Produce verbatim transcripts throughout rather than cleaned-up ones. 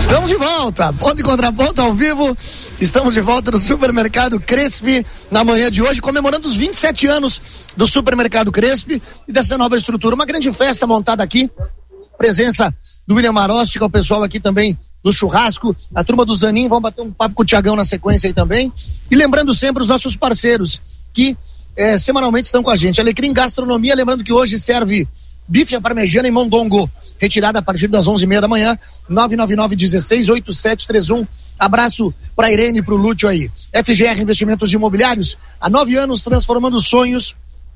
Estamos de volta, ponto e contraponto ao vivo. Estamos de volta no Supermercado Crespi na manhã de hoje, comemorando os vinte e sete anos do Supermercado Crespi e dessa nova estrutura. Uma grande festa montada aqui, presença do William Marosti, que é o pessoal aqui também do churrasco, a turma do Zanin, vamos bater um papo com o Tiagão na sequência aí também. E lembrando sempre os nossos parceiros que eh, semanalmente estão com a gente. Alecrim Gastronomia, lembrando que hoje serve bife à parmegiana em mondongo, retirada a partir das onze e meia da manhã, nove nove nove, dezesseis, oitenta e sete trinta e um. Abraço pra Irene e pro Lúcio aí. F G R Investimentos Imobiliários, há nove anos transformando sonhos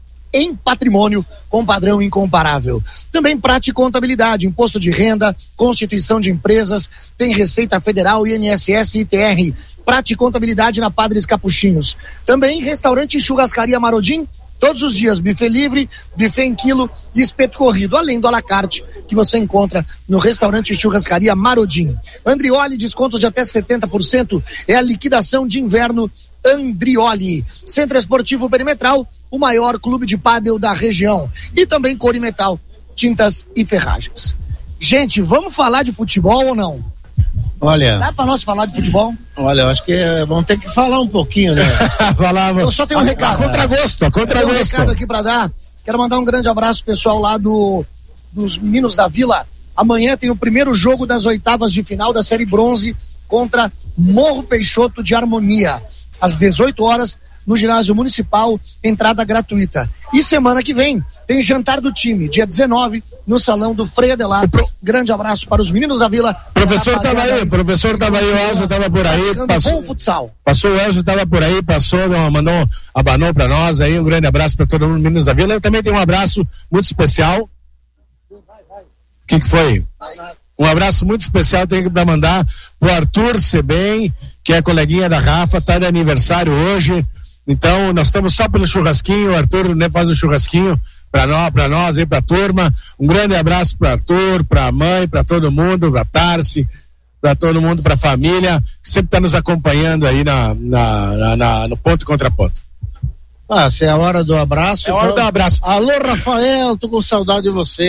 em patrimônio com padrão incomparável. Também Prate Contabilidade, imposto de renda, constituição de empresas, tem Receita Federal, I N S S e I T R. Prate Contabilidade na Padres Capuchinhos. Também Restaurante e Churrascaria Marodim, todos os dias, buffet livre, buffet em quilo e espeto corrido, além do à la carte que você encontra no Restaurante e Churrascaria Marodim. Andrioli, descontos de até setenta por cento, é a liquidação de inverno Andrioli. Centro Esportivo Perimetral, o maior clube de pádel da região. E também Corimetal, tintas e ferragens. Gente, vamos falar de futebol ou não? Olha. Dá pra nós falar de futebol? Olha, eu acho que é, vamos ter que falar um pouquinho, né? Falava. Eu só tenho um recado. A contragosto, a contragosto. Eu tenho um recado aqui pra dar. Quero mandar um grande abraço pro pessoal lá do, dos meninos da Vila. Amanhã tem o primeiro jogo das oitavas de final da Série Bronze contra Morro Peixoto de Harmonia. Às dezoito horas, no ginásio municipal, entrada gratuita. E semana que vem tem jantar do time, dia dezenove, no salão do Frei Adelar. Pro... Grande abraço para os meninos da Vila. Professor tava aí, aí, professor tava aí, o Elzo tava por aí, passou, bom futsal. Passou o Elzo, tava por aí, passou, mandou, abanou para nós aí, um grande abraço para todo mundo, meninos da Vila. Eu também tenho um abraço muito especial. O que que foi? Um abraço muito especial tenho para mandar pro Arthur Sebem, que é coleguinha da Rafa, tá de aniversário hoje. Então, nós estamos só pelo churrasquinho, o Arthur, né, faz o churrasquinho para nós, para nós aí, pra turma. Um grande abraço pro Arthur, pra mãe, pra todo mundo, pra Tarsi, pra todo mundo, pra família, que sempre tá nos acompanhando aí na, na, na, na no ponto e contraponto. Ah, se é a hora do abraço. É a hora então... do abraço. Alô, Rafael, tô com saudade de você.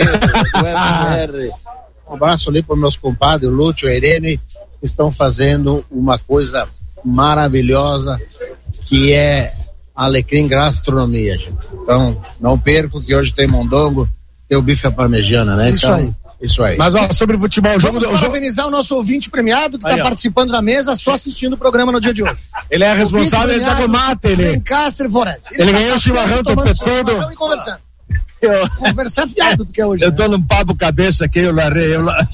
Um abraço ali para meus compadres, o Lúcio e a Irene, que estão fazendo uma coisa maravilhosa, que é Alecrim Gastronomia, gente. Então, não perco que hoje tem mondongo, tem o bife à parmegiana, né? Isso então, aí. Isso aí. Mas, ó, sobre futebol, o jogo... Vamos o jogo... parabenizar o nosso ouvinte premiado, que está participando da mesa, só assistindo o programa no dia de hoje. Ele é responsável, ele tá com mate, ele... Castro e Forete. Ele, ele tá ganhou o chimarrão topetudo. E conversando. Eu... Conversar fiado do que é hoje. Eu né? tô num papo cabeça aqui, eu larei, eu larei.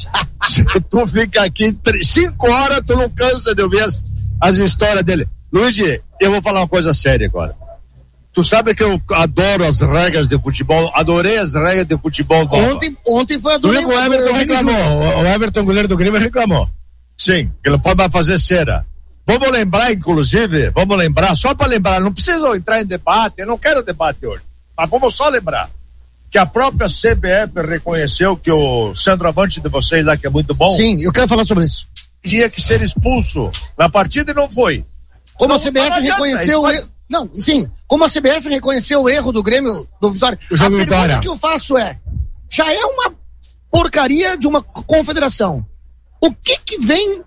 Tu fica aqui três, cinco horas, tu não cansa de ouvir as, as histórias dele. Luigi, eu vou falar uma coisa séria agora. Tu sabe que eu adoro as regras de futebol, adorei as regras de futebol. Ontem, ontem foi a do o Everton reclamou, o Everton, goleiro do Grêmio, reclamou. Sim, que não pode mais fazer cera. Vamos lembrar, inclusive, vamos lembrar, só para lembrar, não precisa entrar em debate, eu não quero debate hoje, mas vamos só lembrar que a própria C B F reconheceu que o centroavante de vocês lá, que é muito bom. Sim, eu quero falar sobre isso. Tinha que ser expulso na partida e não foi. Como então, a C B F reconheceu o erro. Não, sim, como a C B F reconheceu o erro do Grêmio do Vitória. O jogo a Vitória. pergunta que eu faço é: já é uma porcaria de uma confederação. O que que vem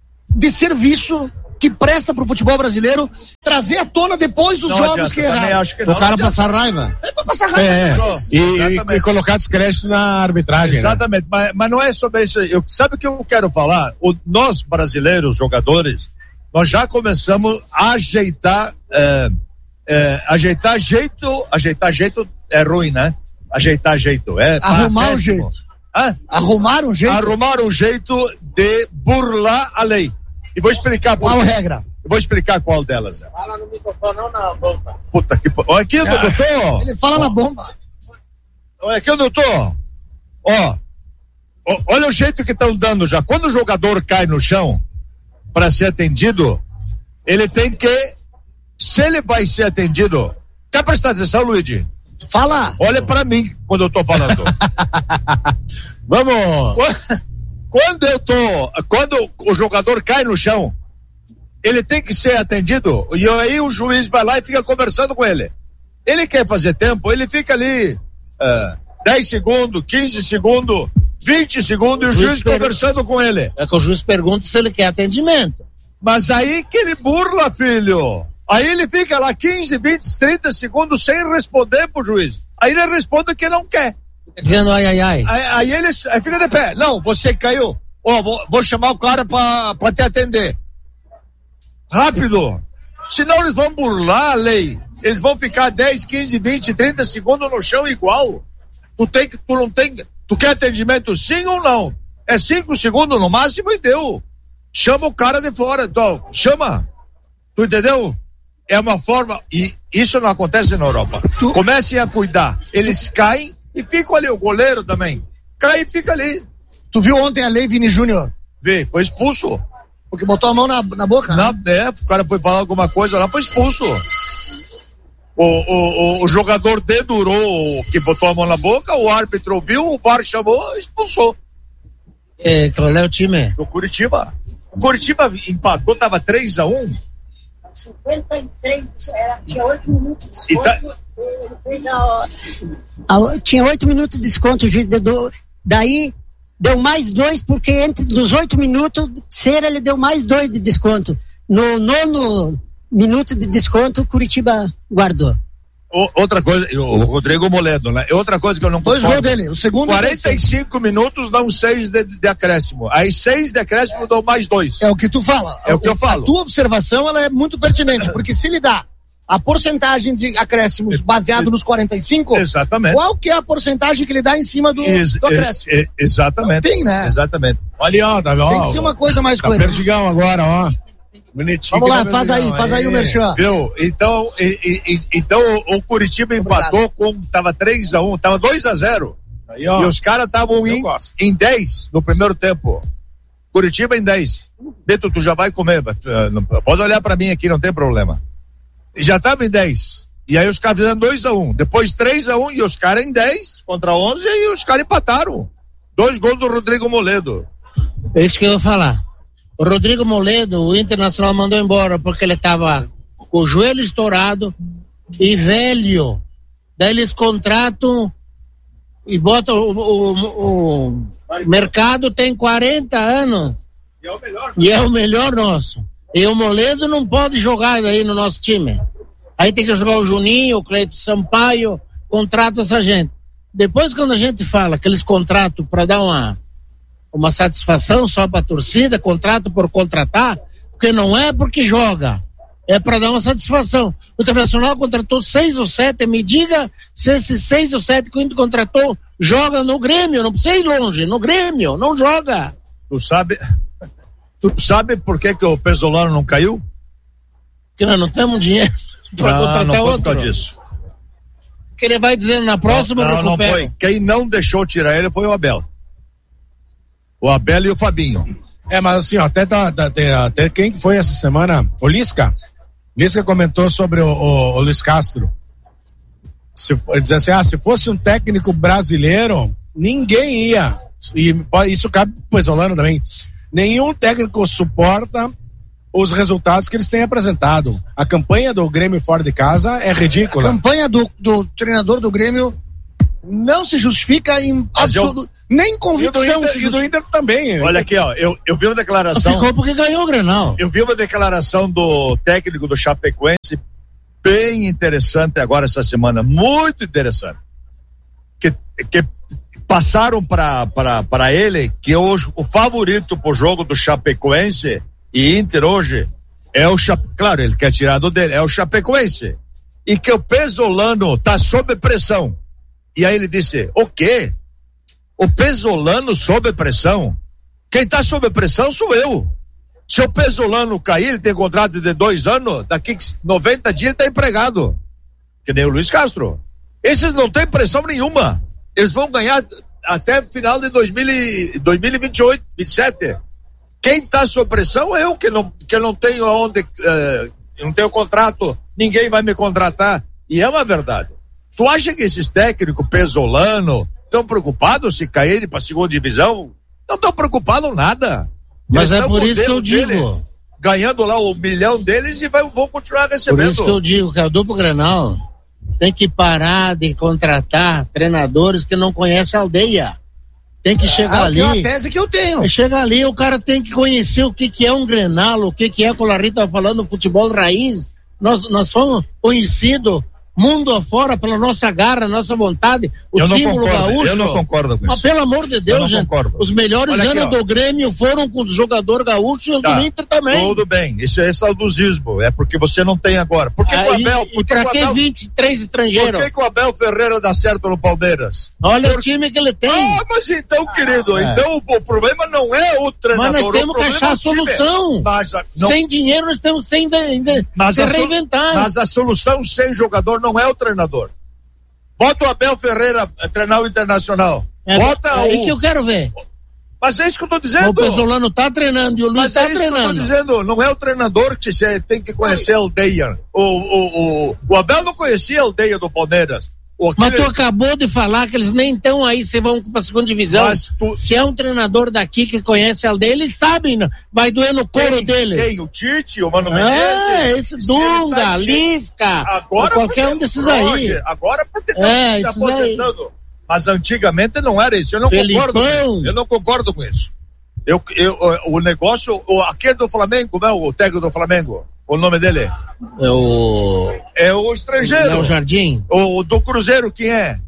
de serviço que presta pro futebol brasileiro trazer à tona depois dos não jogos adianta, que erraram? Acho que não, o cara não passar raiva. É pra passar raiva. É, e, e, e colocar descrédito na arbitragem. Exatamente, né? mas, mas não é sobre isso. Eu, sabe o que eu quero falar? O, nós brasileiros, jogadores, nós já começamos a ajeitar, é, é, ajeitar jeito, ajeitar jeito é ruim, né? Ajeitar jeito, é. Arrumar um jeito. Hã? Arrumar um jeito. Arrumar um jeito de burlar a lei. E vou explicar por qual quê. regra. Eu vou explicar qual delas. Fala no microfone, não na bomba. Puta que. Olha aqui, doutor. Ele fala na bomba. Olha aqui, doutor. Ó. Ó, olha o jeito que estão dando já. Quando o jogador cai no chão para ser atendido, ele tem que. Se ele vai ser atendido. Quer prestar atenção, Luigi? Fala. Olha para mim quando eu tô falando. Vamos. Quando eu tô. Quando o jogador cai no chão, ele tem que ser atendido. E aí o juiz vai lá e fica conversando com ele. Ele quer fazer tempo, ele fica ali uh, dez segundos, quinze segundos, vinte segundos e o, o juiz, juiz per... conversando com ele. É que o juiz pergunta se ele quer atendimento. Mas aí que ele burla, filho. Aí ele fica lá quinze, vinte, trinta segundos sem responder pro juiz. Aí ele responde que não quer. Dizendo ai, ai, ai. Aí, aí ele aí fica de pé. Não, você caiu. Ó, oh, vou, vou chamar o cara pra, pra te atender. Rápido. Senão eles vão burlar a lei. Eles vão ficar dez, quinze, vinte, trinta segundos no chão igual. Tu tem que, tu não tem, tu quer atendimento sim ou não? É cinco segundos no máximo e deu. Chama o cara de fora, então, chama. Tu entendeu? É uma forma, e isso não acontece na Europa. Tu... Comecem a cuidar. Eles caem e ficam ali, o goleiro também. Cai e fica ali. Tu viu ontem a lei, Vini Júnior? Vê, foi expulso. Porque botou a mão na, na boca? Não, né? É, o cara foi falar alguma coisa lá, foi expulso. O, o, o, o jogador dedurou que botou a mão na boca, o árbitro ouviu, o V A R chamou e expulsou. É, qual é o time? Do Curitiba. O Curitiba empatou, tava três a um. cinquenta e três, era, tinha oito minutos de desconto. Tá... A, tinha oito minutos de desconto, o juiz deu, daí deu mais dois, porque entre dos oito minutos, Cera ele deu mais dois de desconto. No nono minuto de desconto, o Curitiba guardou. O, outra coisa, o Rodrigo Moledo, né? Outra coisa que eu não Dois gols dele, o segundo. quarenta e cinco minutos dão seis de, de acréscimo. Aí seis de acréscimo dão mais dois. É o que tu fala. É o que eu falo. A tua observação, ela é muito pertinente, porque se ele dá a porcentagem de acréscimos baseado nos quarenta e cinco, exatamente. Qual que é a porcentagem que ele dá em cima do, Ex- do acréscimo? Ex- exatamente. Não tem, né? Exatamente. Olha, ó, tá vendo? Tem que ser uma coisa mais tá coerente. Perdigão agora, ó. Bonitinho. Vamos lá, faz aí, faz aí, aí o merchan. Viu? Então, e, e, então o Curitiba empatou com, tava três a um, tava dois a zero. Aí, ó, e os caras estavam em, em dez no primeiro tempo. Curitiba em dez. Beto, tu já vai comer, pode olhar pra mim aqui, não tem problema. Já tava em dez. E aí os caras fizeram dois a um. Depois três a um e os caras em dez contra onze e os caras empataram. Dois gols do Rodrigo Moledo. É isso que eu vou falar. O Rodrigo Moledo, o Internacional mandou embora porque ele estava com o joelho estourado e velho. Daí eles contratam e botam o, o, o mercado tem quarenta anos. E é o melhor. E é o melhor nosso. E o Moledo não pode jogar aí no nosso time. Aí tem que jogar o Juninho, o Cleito Sampaio, contrata essa gente. Depois, quando a gente fala que eles contratam para dar uma uma satisfação só para a torcida, contrato por contratar, porque não é porque joga, é para dar uma satisfação. O Internacional contratou seis ou sete, me diga se esses seis ou sete que o Inter contratou joga no Grêmio, não precisa ir longe, no Grêmio, não joga. Tu sabe, tu sabe por que que o Pesolano não caiu? Porque nós não temos dinheiro para contratar não foi outro. Por causa disso. Que ele vai dizendo na próxima, não, não, não foi. Quem não deixou tirar ele foi o Abel. O Abel e o Fabinho. É, mas assim, ó, até, tá, tá, tem, até quem que foi essa semana? O Lisca. Lisca comentou sobre o, o, o Luiz Castro. Se, dizendo assim, ah, se fosse um técnico brasileiro, ninguém ia. E isso cabe pro Pesolano também. Nenhum técnico suporta os resultados que eles têm apresentado. A campanha do Grêmio fora de casa é ridícula. A campanha do, do treinador do Grêmio não se justifica em absoluto. Nem convicção. E do Inter, e do Inter também. Olha aqui, ó, eu, eu vi uma declaração. Ficou porque ganhou o Grenal. Eu vi uma declaração do técnico do Chapecoense bem interessante agora essa semana, muito interessante. Que, que passaram para ele que hoje o favorito pro jogo do Chapecoense e Inter hoje é o Chape... Claro, ele quer tirar do dele, é o Chapecoense. E que o Pesolano tá sob pressão. E aí ele disse, o quê? O Pesolano sob pressão? Quem tá sob pressão sou eu. Se o Pesolano cair, ele tem contrato de dois anos, daqui noventa dias ele tá empregado. Que nem o Luiz Castro. Esses não têm pressão nenhuma. Eles vão ganhar até final de dois mil e vinte e oito, vinte e sete. Quem tá sob pressão é eu, que não, que não tenho onde, uh, não tenho contrato, ninguém vai me contratar. E é uma verdade. Tu acha que esses técnicos Pesolano estão preocupados se caírem para a segunda divisão? Não estão preocupados nada. Mas eles é por isso que eu digo. Dele, ganhando lá o milhão deles e vai, vão continuar recebendo. Por isso que eu digo que a dupla Grenal tem que parar de contratar treinadores que não conhecem a aldeia. Tem que chegar ah, ali. É uma tese que eu tenho. Chega ali, o cara tem que conhecer o que, que é um Grenal, o que, que é, como a Rita tá falando, futebol raiz. Nós, nós fomos conhecidos mundo afora pela nossa garra, nossa vontade, o eu símbolo não concordo, gaúcho. Eu não concordo com isso. Mas pelo amor de Deus, gente, concordo. os melhores Olha anos aqui, ó. do Grêmio foram com o jogador gaúcho e os Tá, do Inter também. Tudo bem, isso é saudosismo, é porque você não tem agora. Por que, Ah, que o Abel... e, Por e que, pra que, que o Abel vinte e três estrangeiros? por que, que o Abel Ferreira dá certo no Palmeiras? Olha Por... o time que ele tem. Ah, mas então, querido, é. então o, o problema não é o treinador. Mas nós temos que achar a solução. Mas, a, não, sem dinheiro nós temos sem mas se a so, reinventar. Mas a solução sem jogador não é o treinador. Bota o Abel Ferreira a treinar o Internacional. É, Bota é aí o... que eu quero ver. Mas é isso que eu tô dizendo. O Pesolano tá treinando e o Luiz Mas tá é isso treinando. que eu tô dizendo. Não é o treinador que você tem que conhecer a aldeia. O, o, o, o Abel não conhecia a aldeia do Palmeiras. O Mas aquele... tu acabou de falar que eles nem estão aí, se vão pra segunda divisão. Tu... Se é um treinador daqui que conhece a aldeia, eles sabem, né? Vai doer no couro quem, deles. Quem? O Tite, o Mano É, Menezes? esse Dunga, Lisca, agora qualquer um desses aí. Agora porque estão É, se esses aposentando. Aí. Mas antigamente não era isso. Eu não Felipão. concordo com isso. Eu não concordo com isso. Eu, eu, o negócio, o, aquele do Flamengo, não, o técnico do Flamengo, o nome dele? É o... É o estrangeiro. É o Jardim. O, o do Cruzeiro, quem é?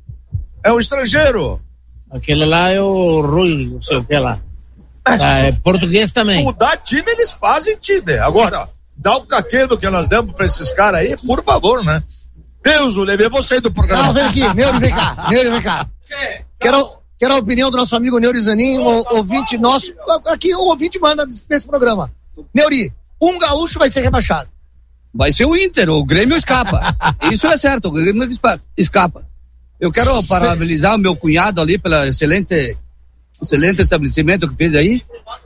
É o estrangeiro. Aquele lá é o Rui, não sei o que lá. Ah, é português também. Mudar time, eles fazem time. Agora, dá o caquedo que nós demos pra esses caras aí, por favor, né? Deus, o levei você do programa. Não, vem aqui, Neuri, vem cá, Neuri, vem cá. Quero, quero a opinião do nosso amigo Neuri Zanin, o ouvinte nosso. Aqui o ouvinte manda nesse programa. Neuri, um gaúcho vai ser rebaixado. Vai ser o Inter, o Grêmio escapa. Isso é certo, o Grêmio escapa. Eu quero parabenizar o meu cunhado ali pelo excelente, excelente estabelecimento que fez aí.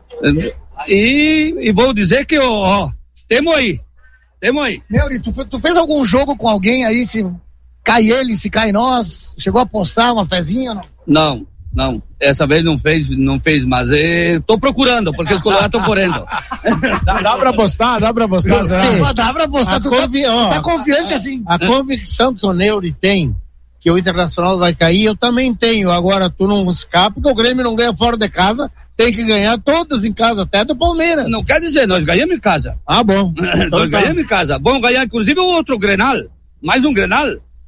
E, e vou dizer que, ó, temos aí. Temos aí. Neuri, tu, tu fez algum jogo com alguém aí, se cai ele, se cai nós? Chegou a postar uma fezinha ou não? Não, não. Essa vez não fez, não fez, mas estou procurando, porque os colorados estão correndo. Dá, dá pra postar, dá pra postar, será? Dá pra postar, tu convi... tá, ó, tá confiante assim. A convicção que o Neuri tem que o Internacional vai cair, eu também tenho. Agora tu não escapa, porque o Grêmio não ganha fora de casa, tem que ganhar todas em casa, até do Palmeiras. Não quer dizer, nós ganhamos em casa. Ah, bom. Então nós tá. ganhamos em casa. Vamos ganhar, inclusive, o outro Grenal. Mais um Grenal.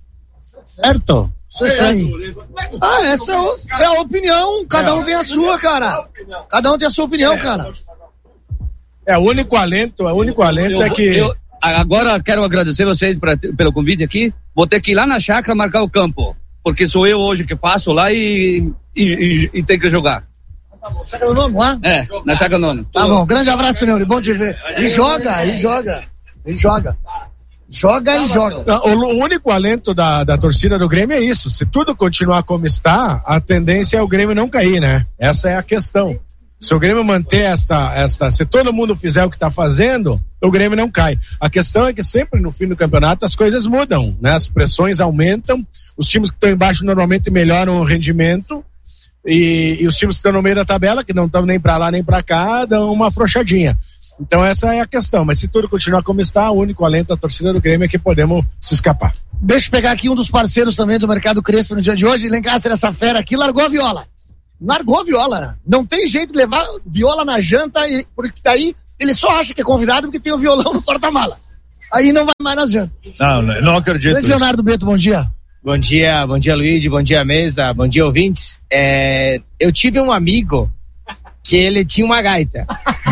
Certo? Isso é aí. Ah, essa é a opinião, cada um tem a sua, cara. Cada um tem a sua opinião, cara. É, o único alento, o único alento Eu- é que... eu- agora quero agradecer vocês pra, pelo convite aqui. Vou ter que ir lá na chácara marcar o campo, porque sou eu hoje que passo lá e, e, e, e tem que jogar. Sabe o nome lá? É, na chácara nona. Tá bom, grande abraço, Neuri, bom te ver. E joga, e joga, e joga. Joga e joga. O, o único alento da, da torcida do Grêmio é isso. Se tudo continuar como está, a tendência é o Grêmio não cair, né? Essa é a questão. Se o Grêmio manter esta, esta, se todo mundo fizer o que está fazendo, o Grêmio não cai. A questão é que sempre no fim do campeonato as coisas mudam, né? As pressões aumentam, os times que estão embaixo normalmente melhoram o rendimento e, e os times que estão no meio da tabela, que não estão nem para lá nem para cá, dão uma afrouxadinha. Então essa é a questão, mas se tudo continuar como está, o único alento da torcida do Grêmio é que podemos se escapar. Deixa eu pegar aqui um dos parceiros também do Mercado Crespo no dia de hoje. Lancaster, essa fera aqui, largou a viola. Largou a viola. Não tem jeito de levar viola na janta, e, porque daí ele só acha que é convidado porque tem o violão no porta-mala. Aí não vai mais nas jantas. Não, não acredito. Grande Leonardo Beto, bom dia. Bom dia, bom dia Luiz, bom dia mesa, bom dia ouvintes. É, eu tive um amigo que ele tinha uma gaita.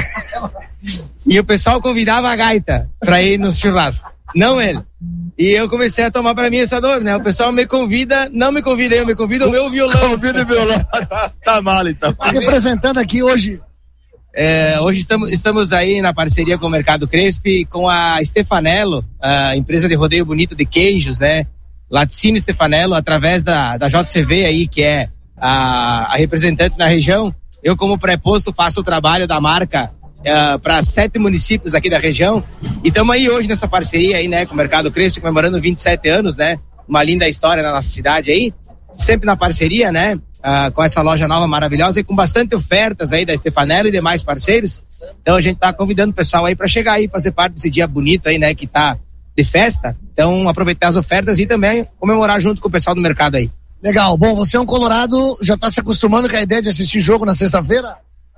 E o pessoal convidava a gaita pra ir no churrasco, não ele. E eu comecei a tomar pra mim essa dor, né? O pessoal me convida, não me convida eu, me convida o meu violão. Convida o violão, tá, tá mal então. Representando aqui hoje. É, hoje estamos, estamos aí na parceria com o Mercado Crespi, com a Stefanello, a empresa de rodeio bonito de queijos, né? Laticínio Stefanello, através da, da J C V aí, que é a, a representante na região. Eu, como pré-posto, faço o trabalho da marca uh, para sete municípios aqui da região. E estamos aí hoje nessa parceria aí, né, com o Mercado Crespi, comemorando vinte e sete anos, né? Uma linda história na nossa cidade aí. Sempre na parceria, né? Uh, com essa loja nova maravilhosa e com bastante ofertas aí da Stefanello e demais parceiros. Então a gente tá convidando o pessoal aí para chegar aí, fazer parte desse dia bonito aí, né, que tá de festa. Então aproveitar as ofertas e também comemorar junto com o pessoal do mercado aí. Legal. Bom, você é um colorado, já tá se acostumando com a ideia de assistir jogo na sexta-feira?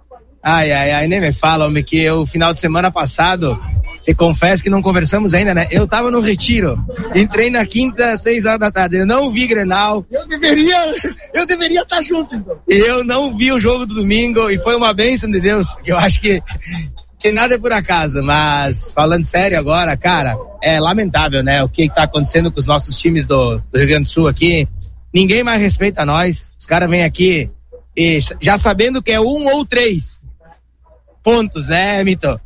Ai, ai, ai, nem me fala, homem, que o final de semana passado, te confesso que não conversamos ainda, né? Eu tava no retiro, entrei na quinta, às seis horas da tarde, eu não vi Grenal. Eu deveria, eu deveria estar junto, então. E eu não vi o jogo do domingo, e foi uma bênção de Deus, porque eu acho que, que nada é por acaso, mas falando sério agora, cara, é lamentável, né? O que tá acontecendo com os nossos times do, do Rio Grande do Sul aqui, ninguém mais respeita nós, os caras vêm aqui e já sabendo que é um ou três pontos, né, Mito?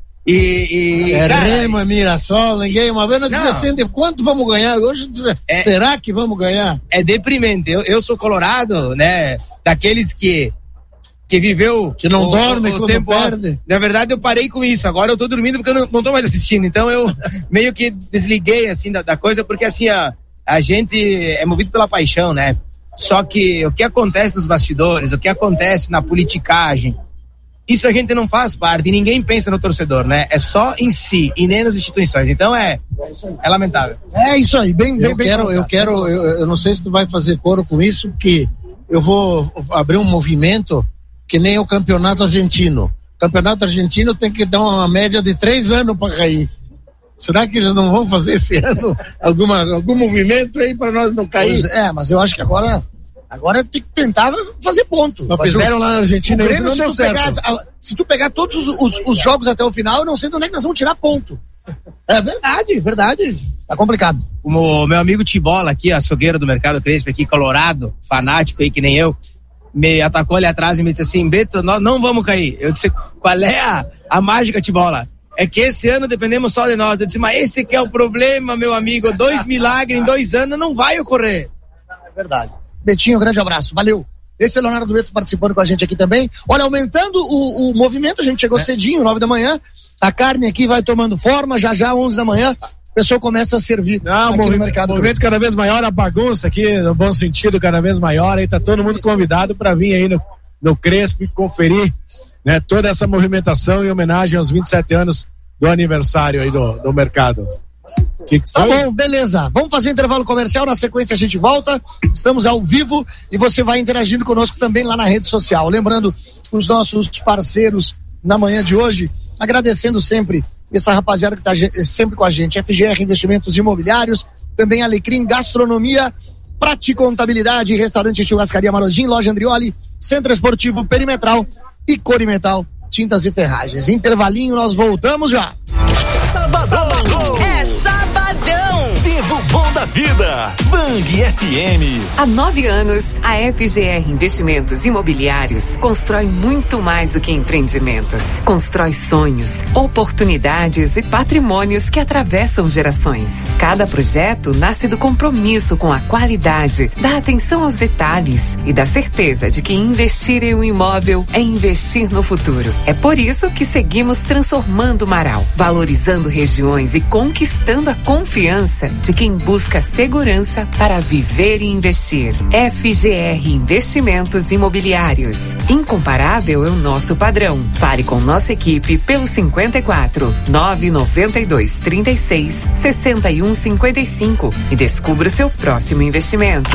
E, e é cara, Rema, Mirassol, ninguém uma vez não diz assim, de quanto vamos ganhar? Hoje é, será que vamos ganhar? É deprimente. Eu, eu sou colorado, né? Daqueles que que viveu que não o, dorme o, o quando tempo perde. Na verdade eu parei com isso. Agora eu tô dormindo porque eu não, não tô mais assistindo. Então eu meio que desliguei assim da, da coisa, porque assim a, a gente é movido pela paixão, né? Só que o que acontece nos bastidores, o que acontece na politicagem, isso a gente não faz parte e ninguém pensa no torcedor, né? É só em si e nem nas instituições. Então é, é lamentável. É isso aí, bem, bem, eu bem quero, colocado. eu quero, eu, eu não sei se tu vai fazer coro com isso, que eu vou abrir um movimento que nem o campeonato argentino. O campeonato argentino tem que dar uma média de três anos para cair. Será que eles não vão fazer esse ano alguma, algum movimento aí para nós não cair? Pois é, mas eu acho que agora Agora tem que tentar fazer ponto. Não fizeram o, lá na Argentina, Grêmio, isso não deu certo. Pegar, se tu pegar todos os, os, os jogos até o final, eu não sei de onde é que nós vamos tirar ponto. É verdade, verdade. Tá complicado. O meu amigo Tibola aqui, açougueiro do Mercado Crespo aqui, colorado, fanático aí que nem eu, me atacou ali atrás e me disse assim, Beto, nós não vamos cair. Eu disse, qual é a, a mágica, Tibola? É que esse ano dependemos só de nós. Eu disse, mas esse que é o problema, meu amigo, dois milagres em dois anos não vai ocorrer. É verdade. Betinho, um grande abraço, valeu. Esse é o Leonardo Beto participando com a gente aqui também. Olha, aumentando o, o movimento, a gente chegou é. cedinho, nove da manhã, a carne aqui vai tomando forma, já já, onze da manhã, o pessoal começa a servir. Não, aqui no mercado. O movimento cada vez maior, a bagunça aqui, no bom sentido, cada vez maior, aí tá todo mundo convidado para vir aí no, no Crespo e conferir, né, toda essa movimentação em homenagem aos vinte e sete anos do aniversário aí do, do mercado. Que que tá bom, beleza. Vamos fazer intervalo comercial, na sequência a gente volta. Estamos ao vivo e você vai interagindo conosco também lá na rede social. Lembrando os nossos parceiros na manhã de hoje, agradecendo sempre essa rapaziada que está sempre com a gente. F G R Investimentos Imobiliários, também Alecrim Gastronomia, Prati Contabilidade, Restaurante Churrascaria Marodim, Loja Andrioli, Centro Esportivo Perimetral e Corimetal Tintas e Ferragens. Intervalinho, nós voltamos já. Sabadão. É sabadão. Viva o bom da vida. Bang F M. Há nove anos, a F G R Investimentos Imobiliários constrói muito mais do que empreendimentos. Constrói sonhos, oportunidades e patrimônios que atravessam gerações. Cada projeto nasce do compromisso com a qualidade, da atenção aos detalhes e da certeza de que investir em um imóvel é investir no futuro. É por isso que seguimos transformando Marau, valorizando regiões e conquistando a confiança de quem busca segurança para viver e investir. F G R Investimentos Imobiliários. Incomparável é o nosso padrão. Fale com nossa equipe pelo cinquenta e quatro, nove noventa e dois, trinta e seis, sessenta e um, cinquenta e cinco e descubra o seu próximo investimento.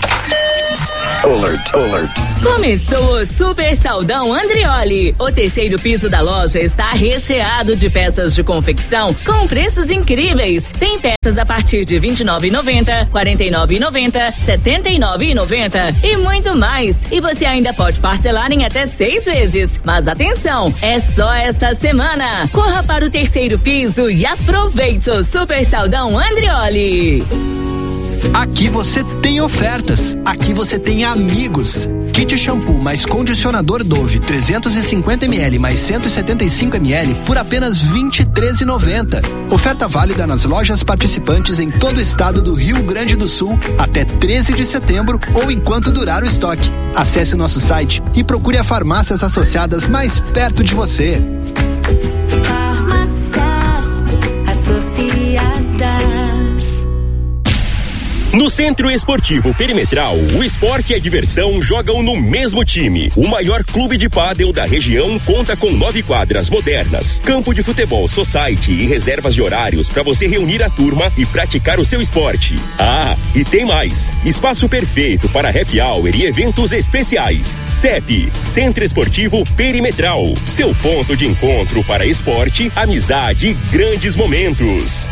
Alert, alert. Começou o Super Saldão Andrioli. O terceiro piso da loja está recheado de peças de confecção com preços incríveis. Tem peças a partir de vinte e nove reais e noventa centavos, quarenta e nove reais e noventa centavos, setenta e nove reais e noventa centavos e muito mais. E você ainda pode parcelar em até seis vezes. Mas atenção, é só esta semana. Corra para o terceiro piso e aproveite o Super Saldão Andrioli. Aqui você tem ofertas, aqui você tem amigos. Kit shampoo mais condicionador Dove trezentos e cinquenta mililitros mais cento e setenta e cinco mililitros por apenas vinte e três reais e noventa centavos. Oferta válida nas lojas participantes em todo o estado do Rio Grande do Sul até treze de setembro ou enquanto durar o estoque. Acesse o nosso site e procure a farmácias associadas mais perto de você. Farmácias associadas. No Centro Esportivo Perimetral, o esporte e a diversão jogam no mesmo time. O maior clube de pádel da região conta com nove quadras modernas, campo de futebol society e reservas de horários para você reunir a turma e praticar o seu esporte. Ah, e tem mais, espaço perfeito para happy hour e eventos especiais. C E P, Centro Esportivo Perimetral, seu ponto de encontro para esporte, amizade e grandes momentos.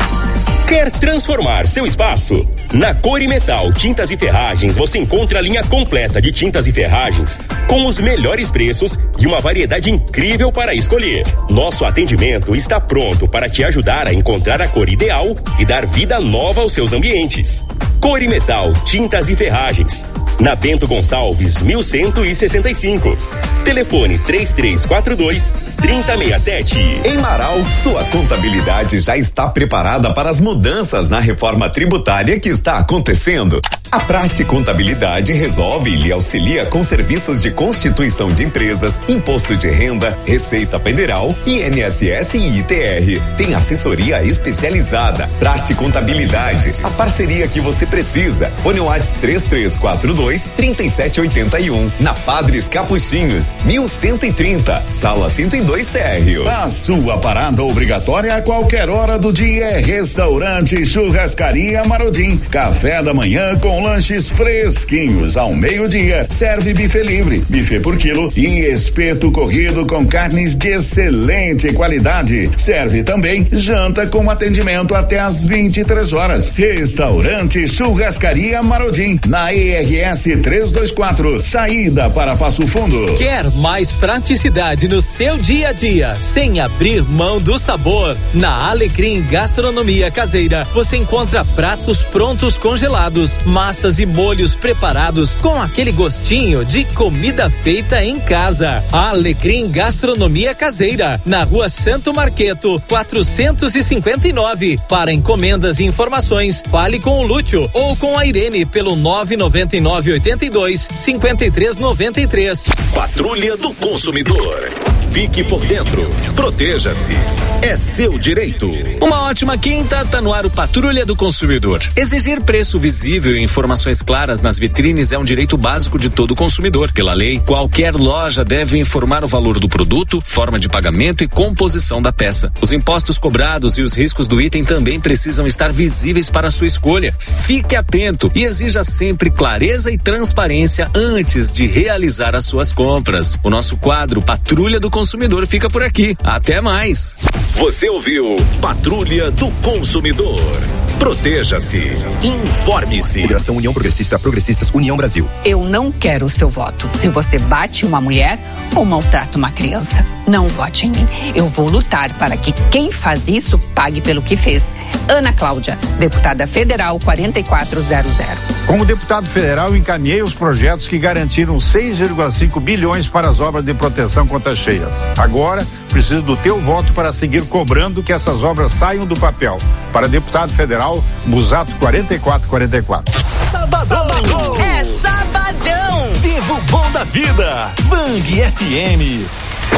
Quer transformar seu espaço? Na Corimetal Tintas e Ferragens você encontra a linha completa de tintas e ferragens com os melhores preços e uma variedade incrível para escolher. Nosso atendimento está pronto para te ajudar a encontrar a cor ideal e dar vida nova aos seus ambientes. Corimetal Tintas e Ferragens, na Bento Gonçalves, mil cento e sessenta e cinco. Telefone três três quatro dois, três zero seis sete. Em Marau, sua contabilidade já está preparada para as mudanças na reforma tributária que está acontecendo. A Prate Contabilidade resolve e lhe auxilia com serviços de constituição de empresas, imposto de renda, Receita Federal, I N S S e I T R. Tem assessoria especializada. Prate Contabilidade, a parceria que você precisa. Fone WhatsApp três três quatro dois, três sete oito um, na Padres Capuchinhos, mil cento e trinta, sala cento e dois térreo. A sua parada obrigatória a qualquer hora do dia é Restaurante Churrascaria Marodim. Café da manhã com lanches fresquinhos ao meio-dia. Serve buffet livre, buffet por quilo e espeto corrido com carnes de excelente qualidade. Serve também janta com atendimento até às vinte e três horas. Restaurante Churrascaria Marodim, na E R S trezentos e vinte e quatro, saída para Passo Fundo. Quer mais praticidade no seu dia a dia, sem abrir mão do sabor? Na Alecrim Gastronomia Caseira, você encontra pratos prontos congelados, massas e molhos preparados com aquele gostinho de comida feita em casa. Alecrim Gastronomia Caseira, na Rua Santo Marqueto, quatrocentos e cinquenta e nove. Para encomendas e informações, fale com o Lúcio ou com a Irene pelo nove nove nove oito dois, cinco três nove três. Patrulha do Consumidor. Fique por dentro. Proteja-se. É seu direito. Uma ótima quinta, tá no ar o Patrulha do Consumidor. Exigir preço visível e informações claras nas vitrines é um direito básico de todo consumidor. Pela lei, qualquer loja deve informar o valor do produto, forma de pagamento e composição da peça. Os impostos cobrados e os riscos do item também precisam estar visíveis para a sua escolha. Fique atento e exija sempre clareza e transparência antes de realizar as suas compras. O nosso quadro Patrulha do Consumidor fica por aqui. Até mais. Você ouviu Patrulha do Consumidor. Proteja-se. Informe-se. Federação União Progressista, Progressistas, União Brasil. Eu não quero o seu voto. Se você bate uma mulher ou maltrata uma criança, não vote em mim. Eu vou lutar para que quem faz isso pague pelo que fez. Ana Cláudia, deputada federal quatro quatro zero zero. Como deputado federal, encaminhei os projetos que garantiram seis vírgula cinco bilhões para as obras de proteção contra cheias. Agora, preciso do teu voto para seguir cobrando que essas obras saiam do papel. Para deputado federal, Busato quatro quatro quatro quatro. Sabadão. É sabadão. Viva o bom da vida. Vang F M.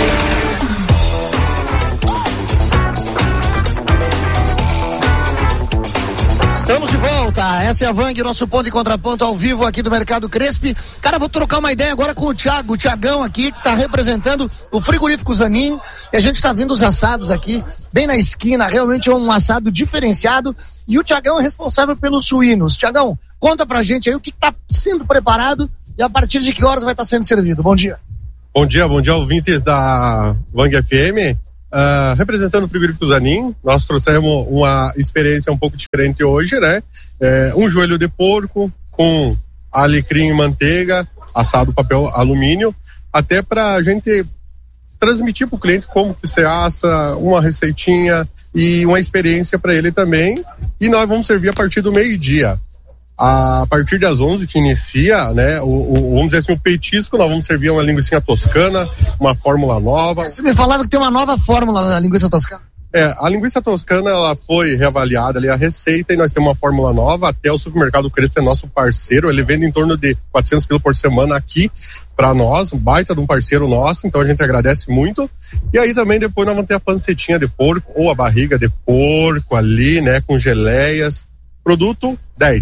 Estamos de volta, essa é a Vang, nosso ponto e contraponto ao vivo aqui do Mercado Crespi. Cara, vou trocar uma ideia agora com o Thiago, o Thiagão aqui, que tá representando o frigorífico Zanin, e a gente tá vendo os assados aqui, bem na esquina, realmente é um assado diferenciado, e o Thiagão é responsável pelos suínos. Thiagão, conta pra gente aí o que tá sendo preparado e a partir de que horas vai estar sendo servido. Bom dia. Bom dia, bom dia, ouvintes da Vang F M. Uh, representando o frigorífico Zanin, nós trouxemos uma experiência um pouco diferente hoje, né? É, um joelho de porco com alecrim e manteiga, assado papel alumínio, até para a gente transmitir para o cliente como que se assa, uma receitinha e uma experiência para ele também. E nós vamos servir a partir do meio-dia. A partir das onze que inicia, né, o, o, vamos dizer assim, o petisco, nós vamos servir uma linguiça toscana, uma fórmula nova. Você me falava que tem uma nova fórmula da linguiça toscana. É, a linguiça toscana, ela foi reavaliada ali a receita e nós temos uma fórmula nova. Até o supermercado Crespi é nosso parceiro, ele vende em torno de quatrocentos quilos por semana aqui para nós, um baita de um parceiro nosso, então a gente agradece muito. E aí também depois nós vamos ter a pancetinha de porco ou a barriga de porco ali, né, com geleias. Produto dez.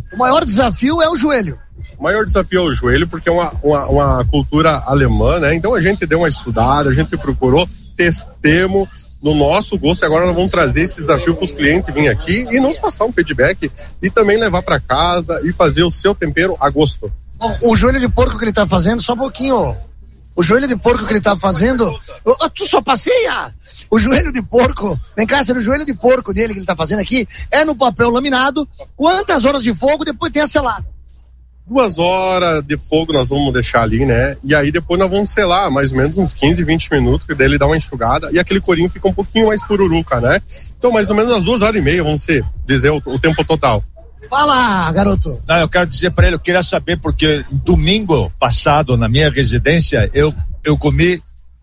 O maior desafio é o joelho. O maior desafio é o joelho, porque é uma, uma, uma cultura alemã, né? Então a gente deu uma estudada, a gente procurou, testemos no nosso gosto, e agora nós vamos trazer esse desafio para os clientes virem aqui e nos passar um feedback e também levar para casa e fazer o seu tempero a gosto. Bom, o joelho de porco que ele tá fazendo, só um pouquinho, o joelho de porco que ele tá fazendo, oh, tu só passeia! O joelho de porco, vem cá, o joelho de porco dele que ele tá fazendo aqui é no papel laminado, quantas horas de fogo, depois tem a selada? Duas horas de fogo nós vamos deixar ali, né? E aí depois nós vamos selar mais ou menos uns quinze, vinte minutos, que daí ele dá uma enxugada e aquele corinho fica um pouquinho mais pururuca, né? Então mais ou menos umas duas horas e meia, vamos ser, dizer o, o tempo total. Fala, garoto. Não, eu quero dizer pra ele, eu queria saber, porque domingo passado, na minha residência, eu, eu comi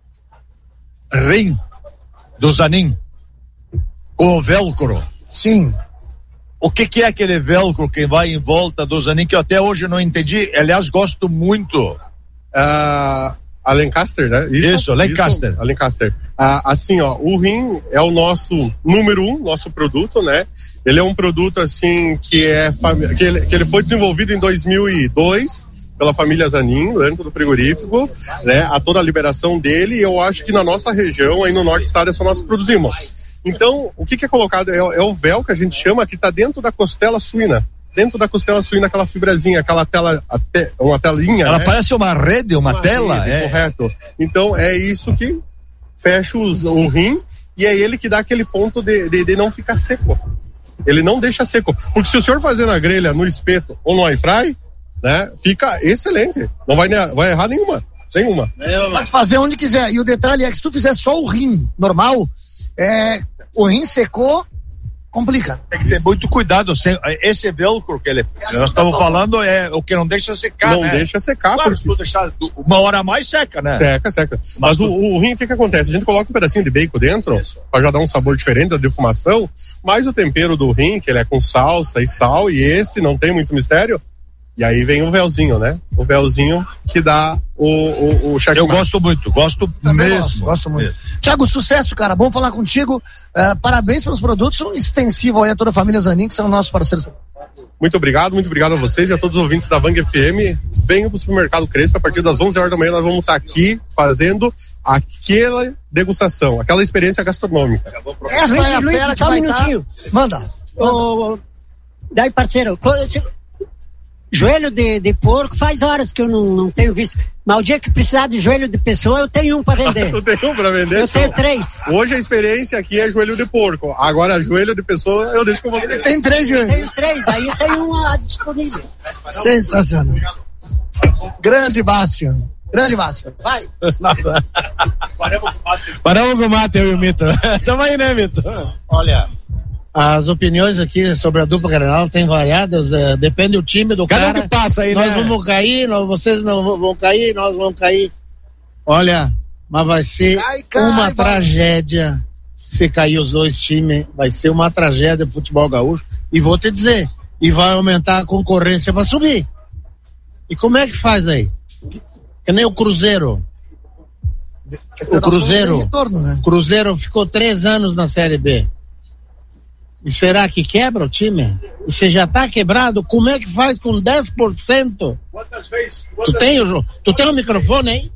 rim do Zanin com velcro. Sim. O que que é aquele velcro que vai em volta do Zanin, que eu até hoje não entendi, aliás, gosto muito. Uh, a Lancaster, né? Isso, isso Lancaster. Isso, a Lancaster. Uh, assim, ó, o rim é o nosso número um, nosso produto, né? Ele é um produto, assim, que é que ele, que ele foi desenvolvido em dois mil e dois pela família Zanin, dentro do frigorífico, né? A toda a liberação dele, e eu acho que na nossa região, aí no norte do estado, é só nós que produzimos. Então, o que que é colocado? É, é o véu que a gente chama, que está dentro da costela suína. Dentro da costela suína, aquela fibrazinha, aquela tela, te, uma telinha. Ela né? parece uma rede, uma, uma tela. Rede, é. Correto. Então, é isso que fecha os, o rim, e é ele que dá aquele ponto de, de, de não ficar seco. Ele não deixa seco. Porque se o senhor fazer na grelha, no espeto ou no air fry, né, fica excelente. Não vai, vai errar nenhuma. Nenhuma. Pode fazer onde quiser. E o detalhe é que se tu fizer só o rim normal, é, o rim secou, complica. Tem que ter muito cuidado. Esse velcro que ele, nós estamos falando é o que não deixa secar, não né? Não deixa secar. Claro, porque... se tu deixar uma hora a mais, seca, né? Seca, seca. Mas, Mas o, o rim, o que que acontece? A gente coloca um pedacinho de bacon dentro, para já dar um sabor diferente da defumação, mas o tempero do rim, que ele é com salsa e sal, e esse não tem muito mistério, e aí vem o véuzinho, né? O véuzinho que dá o, o, o checkmate. Eu gosto muito, gosto Também mesmo. Gosto, gosto muito. Mesmo. Tiago, sucesso, cara. Bom falar contigo. Uh, parabéns pelos produtos. Um extensivo aí a toda a família Zanin, que são nossos parceiros. Muito obrigado, muito obrigado a vocês e a todos os ouvintes da Vang F M. Venham pro Supermercado Crespo, a partir das onze horas da manhã nós vamos estar aqui fazendo aquela degustação, aquela experiência gastronômica. Essa é a Luiz, fera que só um vai minutinho. Tá... Manda. Ô, daí, parceiro, joelho de, de porco, faz horas que eu não, não tenho visto. Mas o dia que precisar de joelho de pessoa, eu tenho um para vender. Eu tenho um para vender? Eu tenho três. Hoje a experiência aqui é joelho de porco. Agora, joelho de pessoa, eu deixo com você. Ele tem três joelhos. Eu tenho três, aí eu tenho um disponível. Sensacional. Grande Bastian. Grande Bastian. Vai. Paramos com o mate, eu e o Mito. Tamo aí, né, Mito? Olha, as opiniões aqui sobre a dupla Grenal têm variadas, é, depende do time do Cada cara. um que passa aí, nós né? vamos cair, nós, vocês não vão cair, nós vamos cair. Olha, mas vai ser cai, cai, uma vai. tragédia se cair os dois times, vai ser uma tragédia pro futebol gaúcho, e vou te dizer, e vai aumentar a concorrência para subir. E como é que faz aí? Que nem o Cruzeiro. O Cruzeiro, retorno, né? Cruzeiro ficou três anos na Série B. E será que quebra o time? E você já tá quebrado? Como é que faz com dez por cento? Quantas vezes? Quantas Tu tem o, tu tem o microfone aí?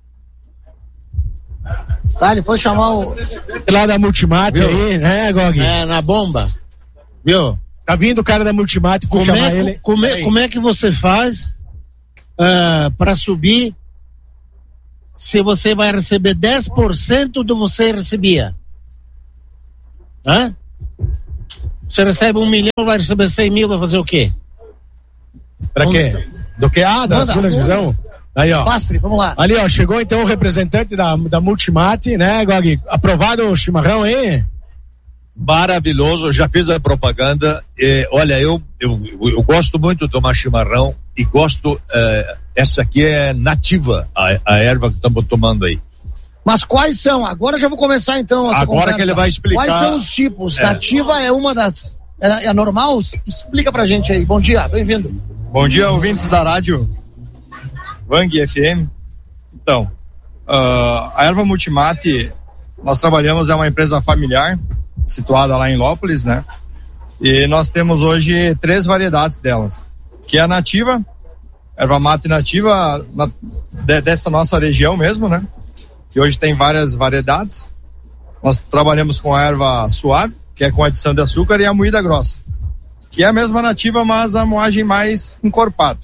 Tá, ele foi chamar o... Lá da Multimate Viu? aí, né, Gog? É, na bomba. Viu? Tá vindo o cara da Multimate, vou Como chamar é, ele. como, é, como é que você faz uh, para subir se você vai receber dez por cento do que você recebia? Hã? Você recebe um milhão, vai receber cem mil, vai fazer o quê? Pra quê? Do que? Ah, da Manda, segunda divisão? Aí, ó. Pastre, vamos lá. Ali, ó, chegou então o representante da, da Multimate, né, Gog? Aprovado o chimarrão aí? Maravilhoso, já fiz a propaganda. Eh, olha, eu, eu, eu gosto muito de tomar chimarrão e gosto. Eh, essa aqui é nativa, a, a erva que estamos tomando aí. Mas quais são? Agora eu já vou começar então essa Agora conversa. que ele vai explicar. Quais são os tipos? É. Nativa é uma das... É, é normal? Explica pra gente aí. Bom dia, bem-vindo. Bom dia, ouvintes da rádio Vang F M. Então, uh, a Erva Multimate, nós trabalhamos, é uma empresa familiar, situada lá em Lópolis, né? E nós temos hoje três variedades delas, que é a nativa, erva mate nativa na, de, dessa nossa região mesmo, né? Que hoje tem várias variedades. Nós trabalhamos com a erva suave, que é com adição de açúcar, e a moída grossa, que é a mesma nativa, mas a moagem mais encorpada.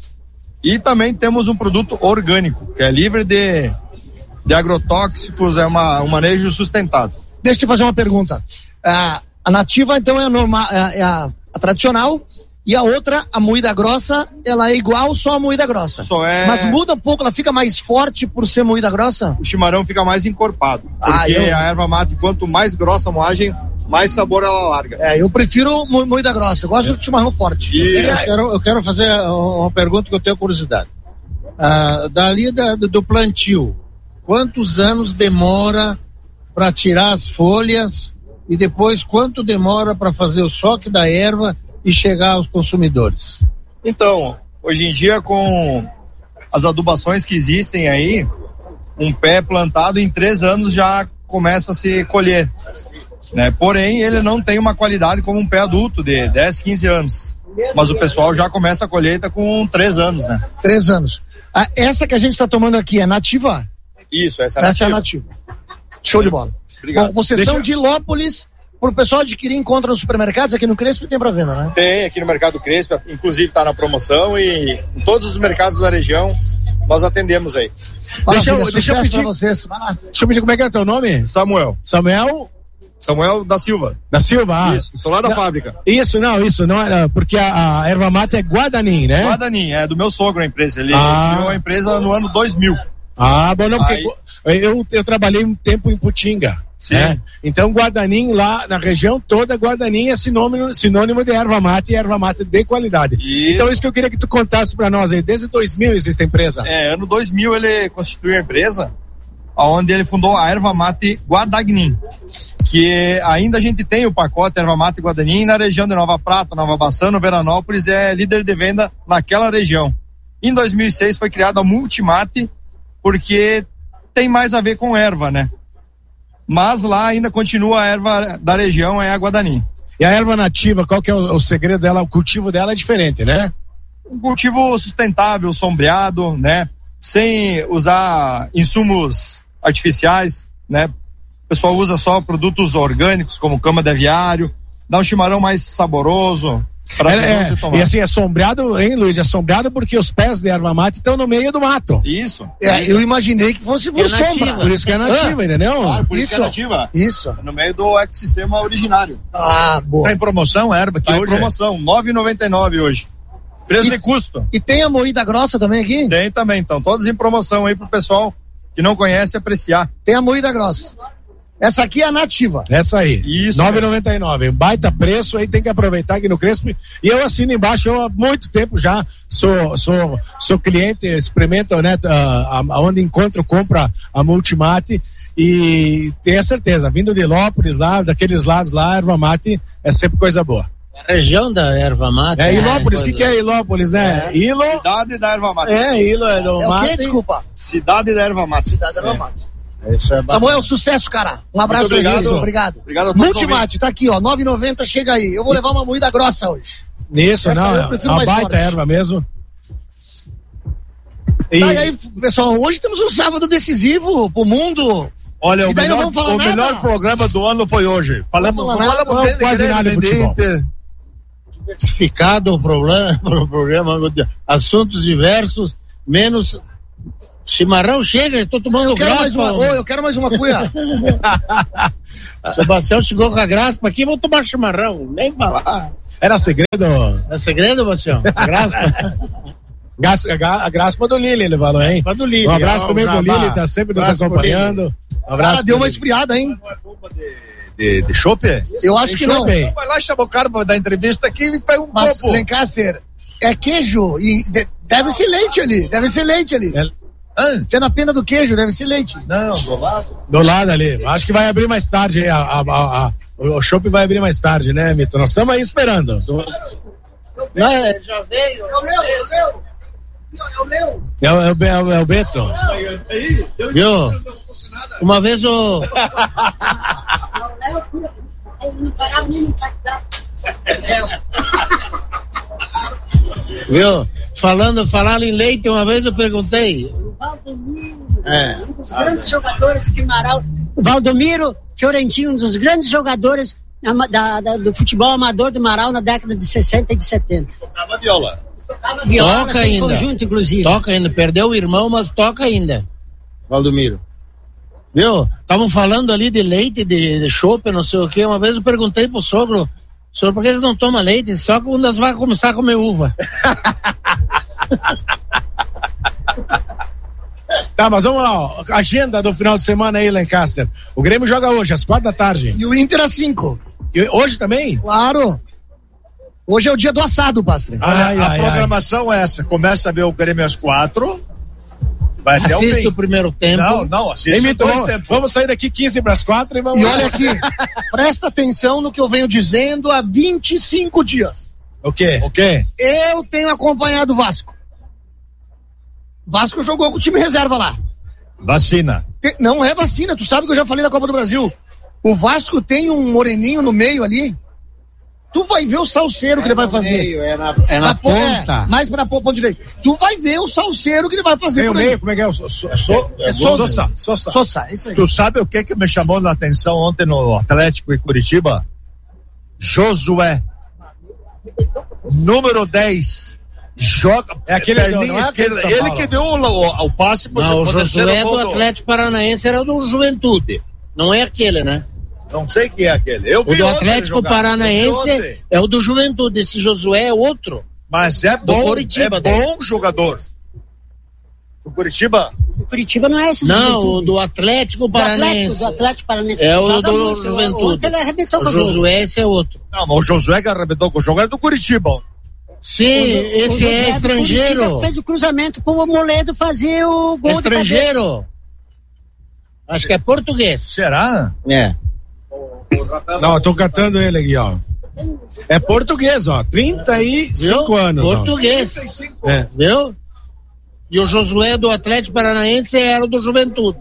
E também temos um produto orgânico, que é livre de, de agrotóxicos, é uma, um manejo sustentável. Deixa eu te fazer uma pergunta. Ah, a nativa, então, é a, normal, é a, a tradicional, e a outra, a moída grossa, ela é igual, só a moída grossa. Só é... Mas muda um pouco, ela fica mais forte por ser moída grossa? O chimarrão fica mais encorpado, porque ah, eu... a erva mate, quanto mais grossa a moagem, mais sabor ela larga. É, eu prefiro mo moída grossa, eu gosto é. de chimarrão forte. E... Eu, quero, eu quero fazer uma pergunta que eu tenho curiosidade. Ah, dali da, do plantio, quantos anos demora para tirar as folhas e depois quanto demora para fazer o soque da erva e chegar aos consumidores? Então, hoje em dia, com as adubações que existem aí, um pé plantado em três anos já começa a se colher, né? Porém, ele não tem uma qualidade como um pé adulto de dez, quinze anos, mas o pessoal já começa a colheita com três anos, né? Três anos. Ah, essa que a gente está tomando aqui é nativa? Isso, essa é nativa. Essa é a nativa. Show de bola. Obrigado. Bom, vocês Deixa... são de Ilópolis, pro pessoal adquirir, encontra nos supermercados, aqui no Crespo tem pra venda, né? Tem, aqui no Mercado Crespo, inclusive tá na promoção, e em todos os mercados da região nós atendemos aí. Deixa eu, deixa eu pedir, vocês. Deixa eu pedir, como é que é teu nome? Samuel. Samuel? Samuel da Silva. Da Silva, ah. Isso, sou lá da não, fábrica. Isso, não, isso, não era, porque a, a erva mate é Guadanin, né? Guadanin, é do meu sogro a empresa, ele ah. criou a empresa no ano dois mil. Ah, bom, não, porque aí... eu, eu trabalhei um tempo em Putinga. Sim. Né? Então, Guadanin lá na região toda, Guadanin é sinônimo, sinônimo de erva mate e erva mate de qualidade. Isso. Então, isso que eu queria que tu contasse para nós aí. Desde dois mil existe a empresa? É, ano dois mil ele constituiu a empresa, onde ele fundou a erva mate Guadagnin, que ainda a gente tem o pacote erva mate Guadanin na região de Nova Prata, Nova Bassano, Veranópolis, é líder de venda naquela região. Em dois mil e seis foi criada a Multimate, porque tem mais a ver com erva, né? Mas lá ainda continua a erva da região, é a Guadanin. E a erva nativa, qual que é o, o segredo dela? O cultivo dela é diferente, né? Um cultivo sustentável, sombreado, né? Sem usar insumos artificiais, né? O pessoal usa só produtos orgânicos, como cama de aviário, dá um chimarrão mais saboroso. É, é, e assim, é sombreado, hein, Luiz? É sombreado porque os pés de erva mate estão no meio do mato. Isso. É, isso. Eu imaginei que fosse por é sombra. Nativa. Por isso que é nativa, ah, entendeu? Claro, por isso, isso que é nativa. Isso. No meio do ecossistema originário. Ah, boa. Tá em promoção a erva? Que tá hoje em promoção, nove reais e noventa e nove centavos hoje. Preço e, de custo. E tem a moída grossa também aqui? Tem também, então. Todas em promoção aí pro pessoal que não conhece apreciar. Tem a moída grossa. Essa aqui é a nativa. Essa aí. Isso. nove reais e noventa e nove centavos. Baita preço, aí tem que aproveitar aqui no Crespo. E eu assino embaixo, eu há muito tempo já sou, sou, sou cliente, experimento, né, aonde encontro, compra a Multimate. E tenho a certeza, vindo de Ilópolis lá, daqueles lados lá, erva mate é sempre coisa boa. A região da erva mate. É Ilópolis, o que, que é Ilópolis, né? É. Ilo. Cidade da erva mate. É, Ilo é do é mate. O quê? Desculpa. Cidade da erva mate. Cidade da erva é. mate. Isso é Samuel, sucesso, cara. Um abraço Muito obrigado. pra você. Obrigado. Obrigado a todos. Multimate, tá aqui, ó. nove reais e noventa centavos, chega aí. Eu vou levar uma moída grossa hoje. Isso, Essa não, eu é prefiro uma mais baita forte. erva mesmo. E... Tá, e aí, pessoal, hoje temos um sábado decisivo pro mundo. Olha, e o melhor, o nada. melhor programa do ano foi hoje. Falamos, não falamos não, bem quase nada de futebol. Inter. Diversificado o problema, o programa, assuntos diversos, menos chimarrão. Chega, estou tomando eu quero graspa. Mais uma, oh, eu quero mais uma cuia. Sebastião chegou com a graspa aqui, vou tomar chimarrão, nem falar. Era segredo? É segredo, Bastião? A graspa? A graspa do Lili, ele falou, hein? A do Lili. Um abraço também pro Lili, tá sempre nos acompanhando. Um abraço. Ah, deu uma esfriada, hein? De, de chope? Eu acho que não. Vai lá, chama o cara pra dar entrevista aqui e pega um Mas, copo. Lencaster, é queijo e de, deve ser leite ali, deve ser leite ali. É... Você é na tenda do queijo, deve ser leite. Não, do lado. Do lado ali. Acho que vai abrir mais tarde. A, a, a, a, o shopping vai abrir mais tarde, né, Mito? Nós estamos aí esperando. Não, é, já veio. É o Leo, é o Leo. É o Leo. É o, é o, é o, é o Beto. Viu? Uma vez o. Viu? Falando, falando em leite, uma vez eu perguntei. É. Um dos grandes jogadores que Marau. Valdomiro Fiorentino, um dos grandes jogadores da, da, do futebol amador do Marau na década de sessenta e de setenta. Tocava viola. Tocava viola, Toca ainda. Conjunto, inclusive. Toca ainda. Perdeu o irmão, mas toca ainda. Valdomiro. Viu? Estavam falando ali de leite, de, de chope, não sei o que. Uma vez eu perguntei pro sogro, sogro, por que ele não toma leite? Só quando as vai começar a comer uva. Tá, mas vamos lá, ó. Agenda do final de semana aí, Lancaster. O Grêmio joga hoje, às quatro da tarde. E o Inter às cinco. E hoje também? Claro. Hoje é o dia do assado, Pastre. Ai, a ai, programação ai. é essa. Começa a ver o Grêmio às quatro. Vai até assiste o, fim. o primeiro tempo. Não, não, assiste então, dois vamos, tempos. vamos sair daqui quinze para as quatro e vamos... E olha aqui, presta atenção no que eu venho dizendo há vinte e cinco dias. O quê? O quê? Eu tenho acompanhado o Vasco. Vasco jogou com o time reserva lá. Vacina. Te, não é vacina, tu sabe que eu já falei da Copa do Brasil. O Vasco tem um moreninho no meio ali. Tu vai ver o salseiro é que ele vai fazer. Meio, é na, é na, na ponta. É, mais pra ponta direita. Tu vai ver o salseiro que ele vai fazer. Tem o meio, como é que é? O so, so, so, é Sosa. Sosa. Sosa, isso aí. Tu sabe o que que me chamou na atenção ontem no Atlético e Curitiba? Josué. Número dez. Joga. É aquele perninha não é esquerda. aquele Ele que deu o, o, o passe para o Josué do Atlético Paranaense era do Juventude. Não é aquele, né? Não sei quem é aquele. Eu vi o do Atlético Paranaense é o do Juventude. Esse Josué é outro. Mas é bom, Curitiba, é bom jogador. O Curitiba? O Curitiba não é esse. Não, o do Atlético Paranaense. Do Atlético Paranaense. É o do muito, Juventude. Ele arrebentou o com o Josué, esse é outro. Não, mas o Josué que arrebentou com o jogo é do Curitiba. Sim, o, esse o é estrangeiro. Fez o cruzamento pro Moledo fazer o gol. Estrangeiro. Acho que é português. Será? É. Não, eu tô catando ele aqui, ó. É português, ó. trinta e cinco Viu? anos. Português. Ó. trinta e cinco. É. Viu? E o Josué do Atlético Paranaense era do Juventude.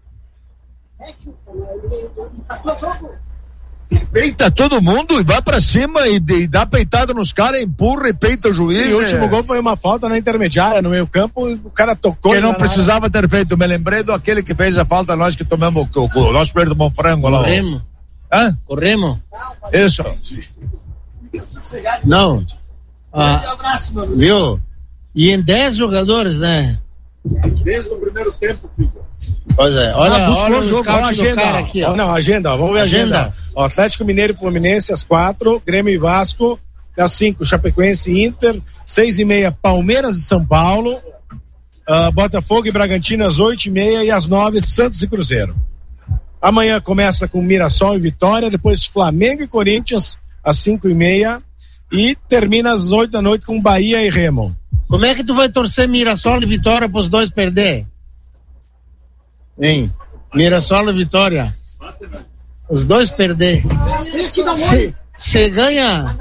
Peita todo mundo e vai pra cima e, e dá peitada nos caras, empurra e peita o juiz. Sim, o último é... gol foi uma falta na intermediária, no meio campo, e o cara tocou. Que não precisava ter feito. Me lembrei do aquele que fez a falta, nós que tomamos o, o, o nosso primeiro do Monfrango lá. Corremos. Hã? Corremos. Isso. Não. Ah, viu? E em dez jogadores, né? Desde o primeiro tempo, filho. Pois é, olha, ah, olha o jogo, a agenda cara aqui, ó. Não, agenda, ó, vamos ver a agenda. agenda. Ó, Atlético Mineiro e Fluminense às quatro, Grêmio e Vasco às cinco, Chapecoense e Inter, seis e meia, Palmeiras e São Paulo, uh, Botafogo e Bragantino às oito e meia e às nove, Santos e Cruzeiro. Amanhã começa com Mirassol e Vitória, depois Flamengo e Corinthians às cinco e meia e termina às oito da noite com Bahia e Remo. Como é que tu vai torcer Mirassol e Vitória para os dois perder? Hein? Mirassol e Vitória. Os dois perder. Você ganha.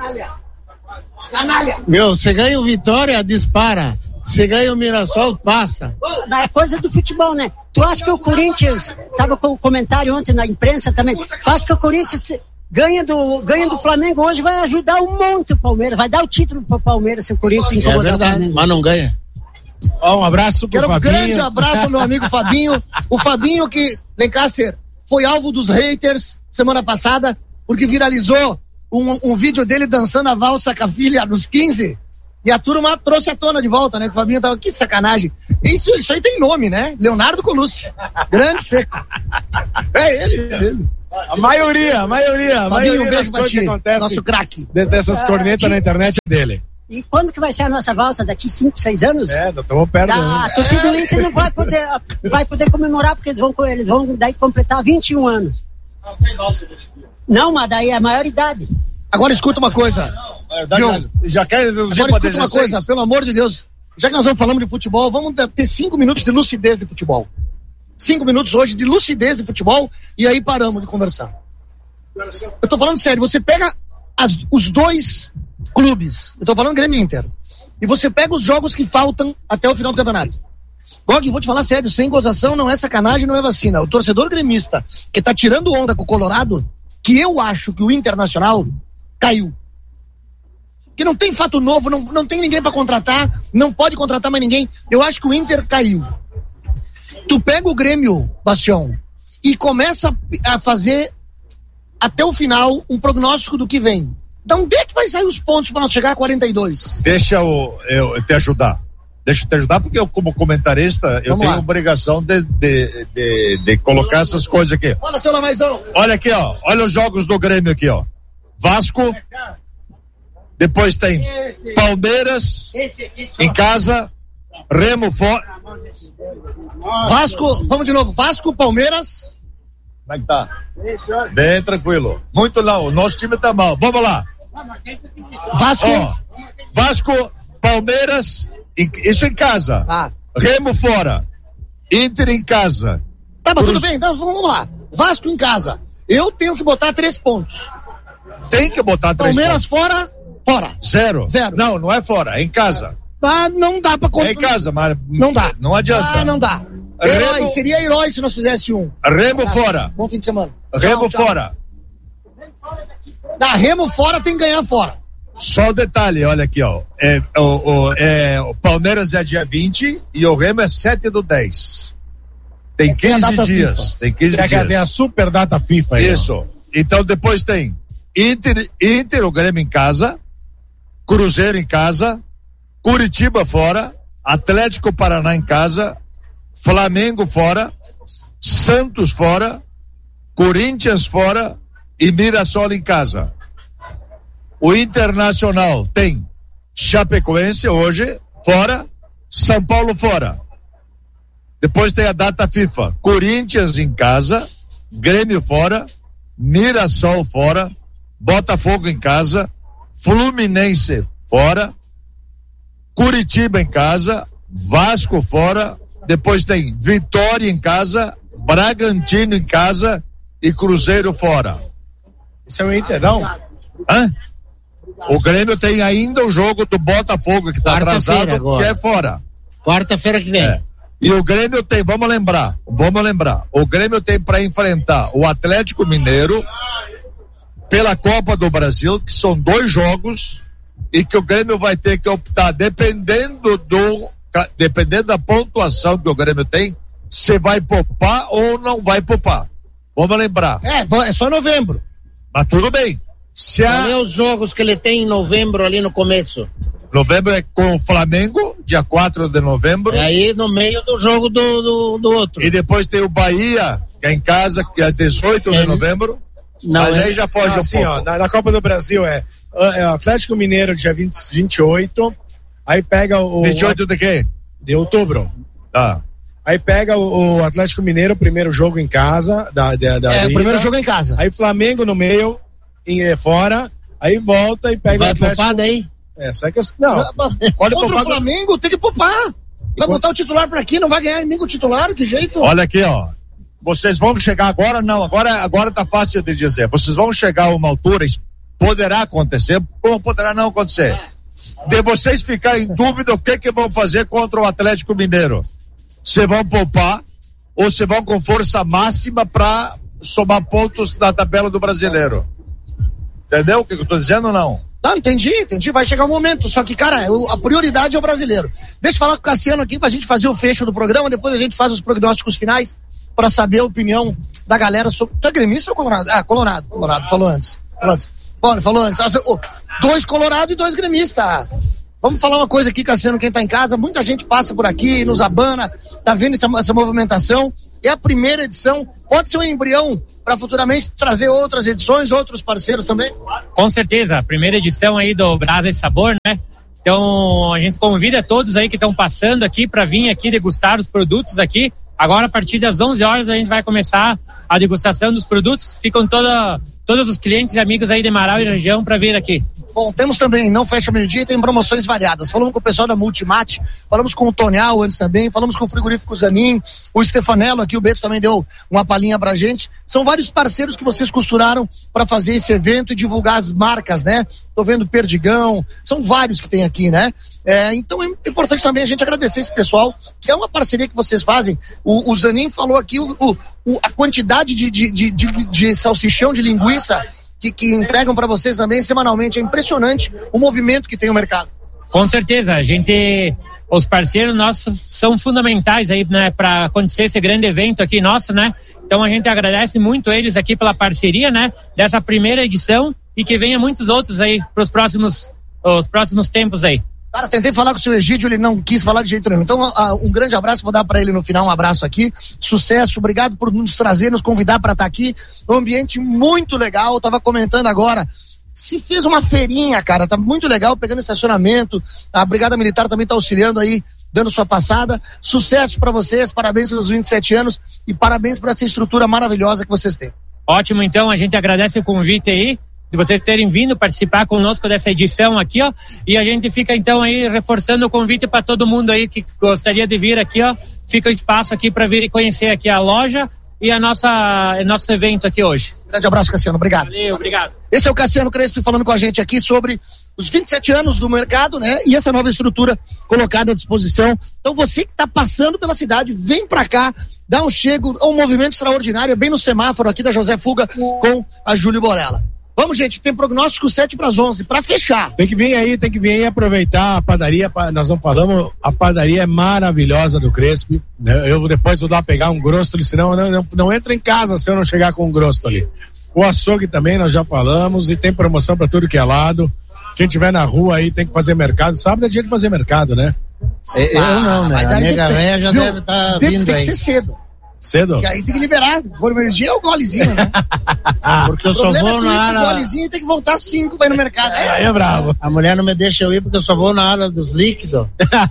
Meu, você ganha o Vitória, dispara. Você ganha o Mirassol, passa. Mas é coisa do futebol, né? Tu acha que o Corinthians, tava com um comentário ontem na imprensa também, tu acha que o Corinthians ganha do, ganha do Flamengo hoje, vai ajudar um monte o Palmeiras, vai dar o título pro Palmeiras se o Corinthians incomodar é verdade, o Flamengo. Mas não ganha. Ó, um abraço pro Quero Fabinho. Um grande abraço ao meu amigo Fabinho. O Fabinho que, Lancaster, foi alvo dos haters semana passada, porque viralizou um, um vídeo dele dançando a valsa com a filha nos quinze, e a turma trouxe a tona de volta, né? Que o Fabinho tava, que sacanagem. Isso, isso aí tem nome, né? Leonardo Colucci. Grande seco. É ele, é ele. A maioria, a maioria, a Fabinho, maioria um das coisas que acontecem, nosso craque. Dessas cornetas na internet é dele. E quando que vai ser a nossa valsa? Daqui cinco, seis anos? É, estamos perto. Da, a torcida do Inter não vai poder, vai poder comemorar, porque eles vão, eles vão daí completar vinte e um anos. Não tem nossa. Não, mas daí é a maior idade. Agora escuta uma coisa. Não, já quer reduzir Agora escuta uma coisa, pelo amor de Deus. Já que nós vamos falando de futebol, vamos ter cinco minutos de lucidez de futebol. Cinco minutos hoje de lucidez de futebol e aí paramos de conversar. Eu tô falando sério, você pega as, os dois clubes, eu tô falando Grêmio e Inter, e você pega os jogos que faltam até o final do campeonato. Gog, vou te falar sério, sem gozação, não é sacanagem, não é vacina. O torcedor gremista que tá tirando onda com o Colorado, que eu acho que o Internacional caiu. que não tem fato novo, não, não tem ninguém pra contratar, não pode contratar mais ninguém. Eu acho que o Inter caiu. Tu pega o Grêmio, Bastião, e começa a fazer até o final um prognóstico do que vem. Da onde é que vai sair os pontos pra nós chegar a quarenta e dois? Deixa eu, eu te ajudar. Deixa eu te ajudar, porque eu, como comentarista, eu Vamos tenho lá. obrigação de, de, de, de colocar essas coisas aqui. Olha, seu Lamaizão. Olha aqui, ó. Olha os jogos do Grêmio aqui, ó. Vasco. Depois tem Palmeiras em casa. Remo fora. Vasco, vamos de novo. Vasco, Palmeiras. Como é que tá? Bem tranquilo. Muito não. O nosso time tá mal. Vamos lá. Vasco. Ó, Vasco, Palmeiras. Em, isso em casa. Tá. Remo fora. Inter em casa. Tá, mas Cruz... tudo bem, então vamos lá. Vasco em casa. Eu tenho que botar três pontos. Tem que botar três Palmeiras pontos. fora, fora. Zero. Zero. Não, não é fora, é em casa. Ah, não dá pra É em casa, mas não dá. Não adianta. Ah, não dá. Herói, Remo, seria herói se nós fizesse um. Remo Ah, fora. Bom fim de semana. Remo Tchau, tchau. fora. Da Remo fora tem que ganhar fora. Só o detalhe, olha aqui, ó. É, o, o, é, o Palmeiras é dia vinte e o Remo é sete do dez. Tem Tem a quinze data dias. FIFA. Tem quinze Tem a- dias. tem a super data FIFA aí, ó. Isso. Então depois tem Inter, Inter, o Grêmio em casa, Cruzeiro em casa, Curitiba fora, Atlético Paraná em casa, Flamengo fora, Santos fora, Corinthians fora e Mirassol em casa. O Internacional tem Chapecoense hoje fora, São Paulo fora. Depois tem a data FIFA, Corinthians em casa, Grêmio fora, Mirassol fora, Botafogo em casa, Fluminense fora, Curitiba em casa, Vasco fora, depois tem Vitória em casa, Bragantino em casa e Cruzeiro fora. Isso é o Inter, não? Hã? O Grêmio tem ainda o jogo do Botafogo que está Quarta-feira atrasado, agora. que é fora. Quarta-feira que vem. É. E o Grêmio tem, vamos lembrar, vamos lembrar, o Grêmio tem para enfrentar o Atlético Mineiro pela Copa do Brasil, que são dois jogos e que o Grêmio vai ter que optar, dependendo do, dependendo da pontuação que o Grêmio tem, se vai poupar ou não vai poupar. Vamos lembrar. É, é só novembro. Mas tudo bem. Se a... Qual é os jogos que ele tem em novembro ali no começo? Novembro é com o Flamengo, dia quatro de novembro. É aí no meio do jogo do, do, do outro. E depois tem o Bahia, que é em casa, que é dezoito de novembro. Não, Mas é- aí já foge não, um assim, pouco. ó, na, na Copa do Brasil é, é o Atlético Mineiro dia vinte, vinte e oito, aí pega o... vinte e oito de quem? De outubro. Tá. Aí pega o, o Atlético Mineiro, primeiro jogo em casa. Da, da, da É, o ida. primeiro jogo em casa. Aí Flamengo no meio, em, eh, fora, aí volta e pega Vai o Atlético. poupar daí? É, só que eu, não, pode Contra poupar. o Flamengo tem que poupar. Vai botar o titular pra aqui, não vai ganhar nem com o titular, que jeito? Olha aqui, ó. Vocês vão chegar agora, não, agora, agora tá fácil de dizer. Vocês vão chegar a uma altura, isso poderá acontecer, como poderá não acontecer. De vocês ficarem em dúvida o que que vão fazer contra o Atlético Mineiro. Se vão poupar ou se vão com força máxima para somar pontos na tabela do Brasileiro. Entendeu o que eu tô dizendo ou não? Não, entendi, entendi. Vai chegar um momento. Só que, cara, o- a prioridade é o brasileiro. Deixa eu falar com o Cassiano aqui pra gente fazer o fecho do programa. Depois a gente faz os prognósticos finais pra saber a opinião da galera sobre. Tu é gremista ou colorado? Ah, colorado. Colorado, falou antes. Falou antes. Bom, ele falou antes. Ah, oh, dois colorado e dois gremistas. Vamos falar uma coisa aqui, Cassiano, quem tá em casa. Muita gente passa por aqui, nos abana, tá vendo essa, essa movimentação. É a primeira edição. Pode ser um embrião para futuramente trazer outras edições, outros parceiros também? Com certeza, a primeira edição aí do Brasa e Sabor, né? Então a gente convida todos aí que estão passando aqui para vir aqui degustar os produtos aqui. Agora a partir das onze horas a gente vai começar a degustação dos produtos. Ficam toda, todos os clientes e amigos aí de Marau e região para vir aqui. Bom, temos também, não fecha meio-dia, tem promoções variadas. Falamos com o pessoal da Multimate, falamos com o Tonial antes também, falamos com o frigorífico Zanin, o Stefanello aqui, o Beto também deu uma palhinha pra gente. São vários parceiros que vocês costuraram para fazer esse evento e divulgar as marcas, né? Tô vendo Perdigão, são vários que tem aqui, né? É, então é importante também a gente agradecer esse pessoal, que é uma parceria que vocês fazem. O, o Zanin falou aqui o, o, o- a quantidade de, de, de, de, de salsichão, de linguiça que, que entregam para vocês também semanalmente. É impressionante o movimento que tem o mercado. Com certeza, a gente, os parceiros nossos são fundamentais aí, né, para acontecer esse grande evento aqui nosso, né? Então a gente agradece muito eles aqui pela parceria, né, dessa primeira edição e que venha muitos outros aí para os próximos, os próximos tempos aí. Cara, tentei falar com o seu Egídio, ele não quis falar de jeito nenhum. Então, uh, um grande abraço, vou dar para ele no final um abraço aqui. Sucesso, obrigado por nos trazer, nos convidar para estar aqui. Um ambiente muito legal, eu tava comentando agora. Se fez uma feirinha, cara, tá muito legal, pegando estacionamento. A Brigada Militar também tá auxiliando aí, dando sua passada. Sucesso para vocês, parabéns pelos vinte e sete anos e parabéns por essa estrutura maravilhosa que vocês têm. Ótimo, então, a gente agradece o convite aí, de vocês terem vindo participar conosco dessa edição aqui, ó, e a gente fica então aí reforçando o convite para todo mundo aí que gostaria de vir aqui, ó, fica o espaço aqui para vir e conhecer aqui a loja e a nossa, o nosso evento aqui hoje. Grande abraço, Cassiano, obrigado. Valeu, obrigado. Esse é o Cassiano Crespi falando com a gente aqui sobre os vinte e sete anos do mercado, né, e essa nova estrutura colocada à disposição. Então você que está passando pela cidade, vem para cá, dá um chego, um movimento extraordinário, bem no semáforo aqui da José Fuga com a Júlio Borella. Vamos, gente, tem prognóstico sete para as onze, para fechar. Tem que vir aí, tem que vir aí aproveitar a padaria, nós não falamos, a padaria é maravilhosa do Crespi, né? Eu depois vou lá pegar um Grostoli, senão não, não, não entra em casa se eu não chegar com um Grostoli. O açougue também nós já falamos e tem promoção para tudo que é lado. Quem tiver na rua aí tem que fazer mercado, sábado é dia de fazer mercado, né? Eu não, né? A nega velha já deve estar tá vindo tem aí. Tem que ser cedo. Cedo? Porque aí tem que liberar. Por meio-dia é o golezinho, né? Porque eu só vou é na área. O golezinho tem que voltar cinco pra ir no mercado. Aí é bravo. A mulher não me deixa eu ir porque eu só vou na área dos líquidos.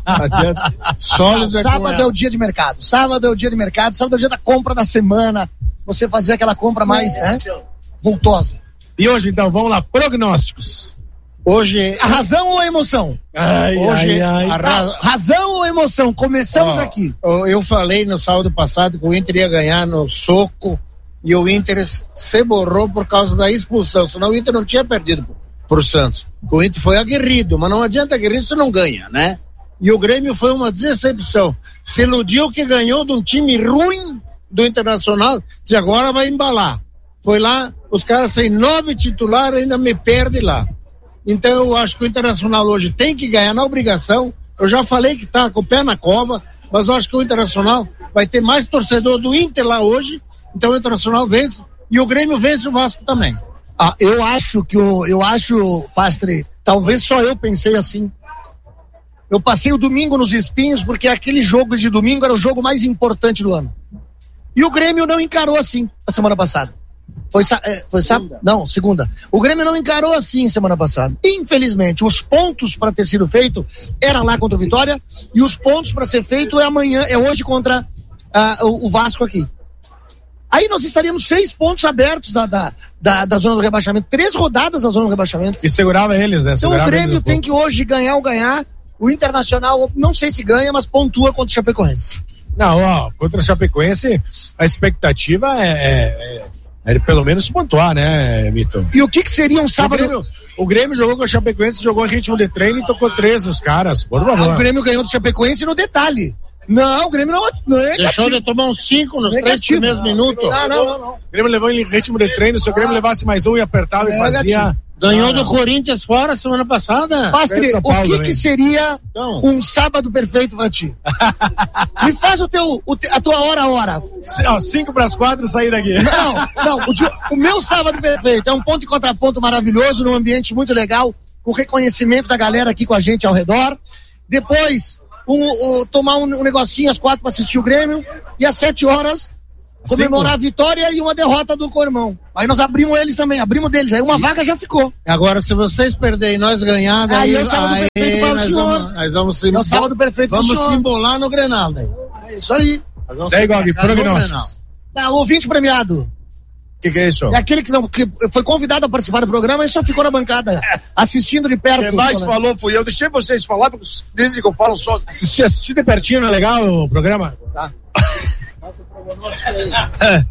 Sólido. Não, sábado é o dia de mercado. Sábado é o dia de mercado. Sábado é o dia da compra da semana. Você fazer aquela compra mais, né? Voltosa. E hoje, então, vamos lá. Prognósticos. Hoje. A razão ou a emoção? Ai, Hoje, ai, ai. A ra- razão ou emoção? Começamos Ó, aqui. Eu falei no sábado passado que o Inter ia ganhar no soco e o Inter se borrou por causa da expulsão, senão o Inter não tinha perdido pro Santos. O Inter foi aguerrido, mas não adianta aguerrido se não ganha, né? E o Grêmio foi uma decepção. Se iludiu que ganhou de um time ruim do Internacional, e agora vai embalar. Foi lá, os caras sem nove titulares ainda me perdem lá. Então eu acho que o Internacional hoje tem que ganhar na obrigação. Eu já falei que tá com o pé na cova, mas eu acho que o Internacional vai ter mais torcedor do Inter lá hoje. Então o Internacional vence e o Grêmio vence o Vasco também. Ah, eu acho que o, eu acho, Pastre, talvez só eu pensei assim. Eu passei o domingo nos espinhos porque aquele jogo de domingo era o jogo mais importante do ano. E o Grêmio não encarou assim a semana passada. Foi, é, foi sábado? Não, segunda. O Grêmio não encarou assim semana passada. Infelizmente, os pontos para ter sido feito era lá contra o Vitória e os pontos para ser feito é amanhã, é hoje contra uh, o, o Vasco aqui. Aí nós estaríamos seis pontos abertos da, da, da, da zona do rebaixamento, três rodadas da zona do rebaixamento. E segurava eles, né? Então Segurava o Grêmio eles tem que hoje ganhar ou ganhar. O Internacional, não sei se ganha, mas pontua contra o Chapecoense. Não, ó, contra o Chapecoense, a expectativa é, é, é, é pelo menos pontuar, né, Mito? E o que que seria um sábado? O Grêmio, o Grêmio jogou com o Chapecoense, jogou em ritmo de treino e tocou três nos caras, por favor. Ah, o Grêmio ganhou do Chapecoense no detalhe. Não, o Grêmio não, não é negativo. Deixou de tomar uns cinco nos três primeiros minutos. Não, não, não, não. O Grêmio levou em ritmo de treino, se o Grêmio levasse mais um e apertava é e fazia... negativo. Ganhou ah, do Corinthians fora semana passada. Pastre, o que também. que seria então. um sábado perfeito pra ti? Me faz o teu, o te, a tua hora a hora. Ó, cinco pras quatro e sair daqui. Não, não, o, dia, o meu sábado perfeito é um ponto e contraponto maravilhoso, num ambiente muito legal, com reconhecimento da galera aqui com a gente ao redor. Depois, um, um, tomar um, um negocinho às quatro pra assistir o Grêmio e às sete horas comemorar Cinco. a vitória e uma derrota do Cormão. Aí nós abrimos eles também, abrimos deles. Aí uma vaga já ficou. Agora, se vocês perderem e nós ganhar, daí aí é o sábado aí, perfeito para o nós senhor. Vamos, nós vamos se, é o sábado perfeito para o senhor. Vamos se embolar no Grenal. Daí. É isso aí. Daí, Gog, prognósticos. Tá, ouvinte premiado. O que, que é isso? É aquele que, não, que foi convidado a participar do programa e só ficou na bancada, assistindo de perto. Quem mais falou fui eu. Deixei vocês falar, porque dizem que eu falo só. Assistir, assistir de pertinho, não é legal o programa? Tá. É.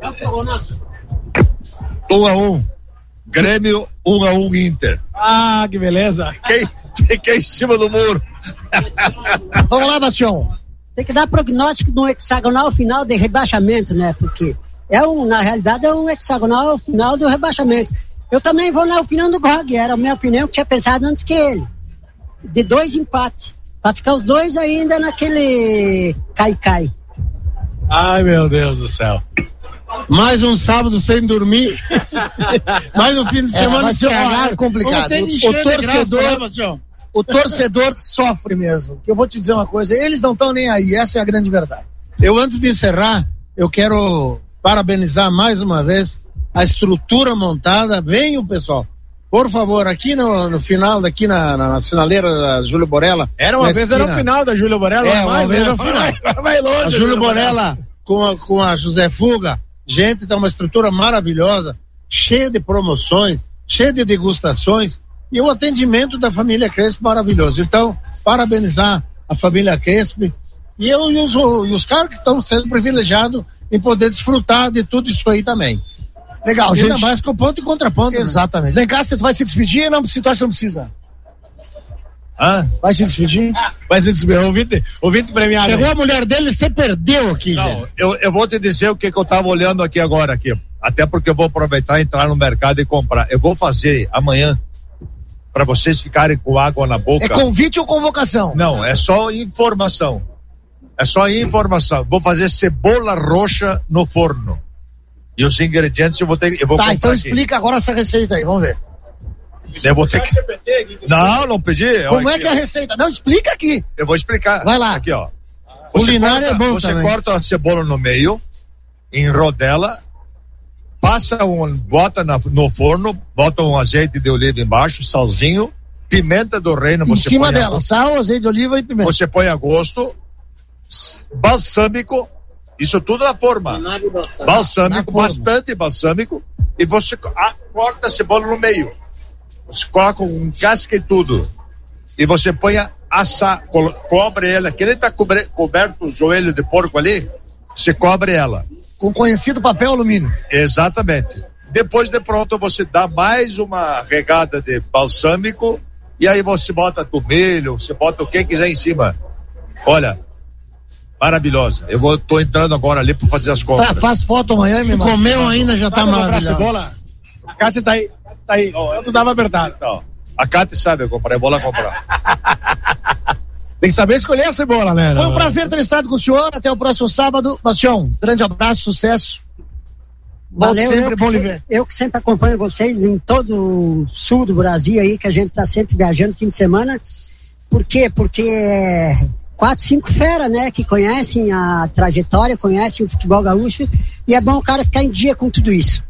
Um a um. Grêmio, um a um Inter. Ah, que beleza. Quem, quem em cima do muro? Vamos lá, Bastião. Tem que dar prognóstico no hexagonal final de rebaixamento, né? Porque é um, na realidade é um hexagonal final do rebaixamento. Eu também vou na opinião do Gog, era a minha opinião que tinha pensado antes que ele. De dois empates. Pra ficar os dois ainda naquele cai-cai. Ai, meu Deus do céu. Mais um sábado sem dormir. Mais um fim de semana é, estragado. É complicado. O, o torcedor, o torcedor sofre mesmo. Eu vou te dizer uma coisa, eles não estão nem aí, essa é a grande verdade. Eu, antes de encerrar, eu quero parabenizar mais uma vez a estrutura montada. Venham, pessoal. Por favor, aqui no, no final, daqui na, na, na sinaleira da Júlio Borella. Era uma vez, esquina. Era o final da Júlio Borella. É, uma mais, vez né? era o final. Vai, vai longe. A Júlio Borella com a, com a José Fuga. Gente, tá uma estrutura maravilhosa, cheia de promoções, cheia de degustações e o atendimento da família Crespo maravilhoso. Então, parabenizar a família Crespo e, eu, e, os, e os caras que estão sendo privilegiados em poder desfrutar de tudo isso aí também. Legal, Ainda gente. mais com ponto e contraponto. Exatamente. Né? Vem cá, você vai se despedir? Não, se tu acha que não precisa. Hã? Vai se despedir? Vai se despedir. Ouvinte, ouvinte premiado. Chegou aí. A mulher dele, você perdeu aqui. Não, eu, eu vou te dizer o que, que eu tava olhando aqui agora aqui. Até porque eu vou aproveitar e entrar no mercado e comprar. Eu vou fazer amanhã para vocês ficarem com água na boca. É convite ou convocação? Não, é só informação. É só informação. Vou fazer cebola roxa no forno. E os ingredientes eu vou ter, eu vou tá, comprar então aqui. Explica agora essa receita aí, vamos ver. Eu vou ter que... Não, não pedi. Como Olha é que é a receita? Não, explica aqui. Eu vou explicar. Vai lá. Aqui, ó. Você Culinária corta, é bom Você também. corta a cebola no meio, em rodela, passa um, bota na, no forno, bota um azeite de oliva embaixo, salzinho, pimenta do reino. Em Você cima põe dela, a, sal, azeite de oliva e pimenta. Você põe a gosto, balsâmico, isso tudo na forma. Balsâmico, bastante balsâmico, e você ah, corta a cebola no meio. Você coloca um casca e tudo. E você põe a assar, co cobre ela, que ele tá cobre, coberto o joelho de porco ali, você cobre ela. Com conhecido papel alumínio. Exatamente. Depois de pronto, você dá mais uma regada de balsâmico e aí você bota tomilho, você bota o que quiser em cima. Olha, maravilhosa. Eu vou, tô entrando agora ali para fazer as compras. Tá, faz foto amanhã, meu irmão. Comeu ainda, já tá maravilhoso. Cebola? A Cátia tá aí. Tá aí. Oh, tu dava apertado. Então, a Cátia sabe eu comprar, eu vou lá comprar. Tem que saber escolher a cebola, né? Foi um prazer ter estado com o senhor. Até o próximo sábado. Bastião, grande abraço, sucesso. Valeu, sempre, eu, bom que, lhe ver. eu que sempre acompanho vocês em todo o sul do Brasil aí, que a gente tá sempre viajando fim de semana. Por quê? Porque é quatro, cinco feras, né, que conhecem a trajetória, conhecem o futebol gaúcho, e é bom o cara ficar em dia com tudo isso.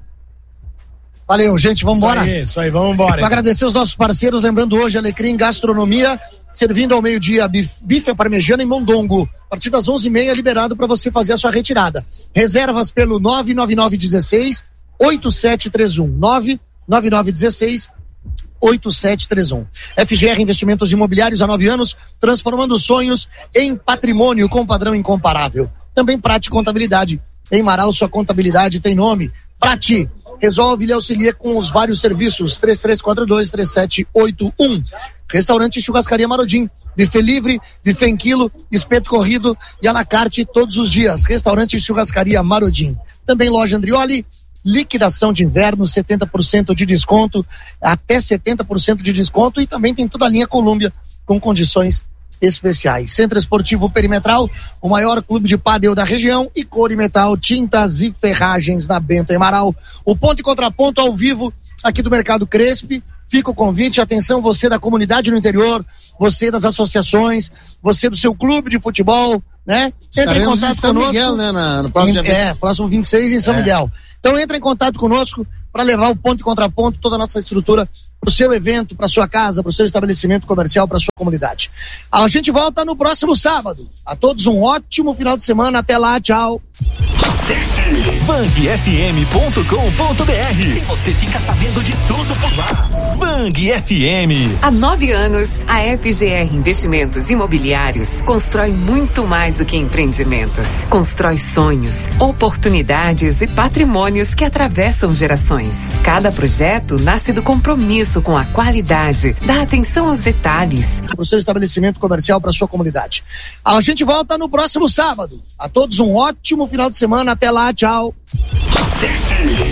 Valeu, gente, vamos embora. Isso aí, isso aí, vamos embora. Então. Agradecer os nossos parceiros, lembrando hoje Alecrim Gastronomia, servindo ao meio-dia bife, bife parmegiana em Mondongo. A partir das onze e meia, liberado para você fazer a sua retirada. Reservas pelo nove nove nove um seis oito sete três um. nove nove nove um seis oito sete três um. F G R Investimentos Imobiliários há nove anos, transformando sonhos em patrimônio com padrão incomparável. Também Prati Contabilidade. Em Marau, sua contabilidade tem nome. Prati. Resolve e lhe auxilia com os vários serviços. três três quatro dois, três sete oito um. Restaurante Churrascaria Marodim. Buffet livre, buffet em quilo, espeto corrido e à la carte todos os dias. Restaurante Churrascaria Marodim. Também loja Andrioli. Liquidação de inverno, setenta por cento de desconto, até setenta por cento de desconto, e também tem toda a linha Colômbia com condições especiais. Centro Esportivo Perimetral, o maior clube de pádel da região, e Cor e Metal, tintas e ferragens na Bento Amaral. O ponto e contraponto ao vivo aqui do Mercado Crespi. Fica o convite, atenção, você da comunidade no interior, você das associações, você do seu clube de futebol, né? Entra em contato em São conosco. Miguel, né? Na, no próximo em, dia é, próximo vinte e seis em São É. Miguel. Então entra em contato conosco para levar o ponto e contraponto, toda a nossa estrutura para o seu evento, para sua casa, para o seu estabelecimento comercial, para sua comunidade. A gente volta no próximo sábado. A todos um ótimo final de semana. Até lá, tchau. Acesse vang f m ponto com ponto b r e você fica sabendo de tudo por lá. Vang F M. Há nove anos, a F G R Investimentos Imobiliários constrói muito mais do que empreendimentos. Constrói sonhos, oportunidades e patrimônios que atravessam gerações. Cada projeto nasce do compromisso com a qualidade, da atenção aos detalhes. Para o seu estabelecimento comercial, para sua comunidade. A gente volta no próximo sábado. A todos um ótimo final de semana. Até lá, tchau. Acesse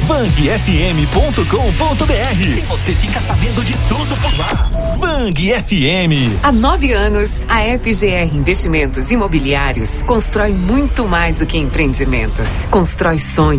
vang f m ponto com ponto b r e você fica sabendo de tudo por lá. Vang F M. Há nove anos, a F G R Investimentos Imobiliários constrói muito mais do que empreendimentos. Constrói sonhos.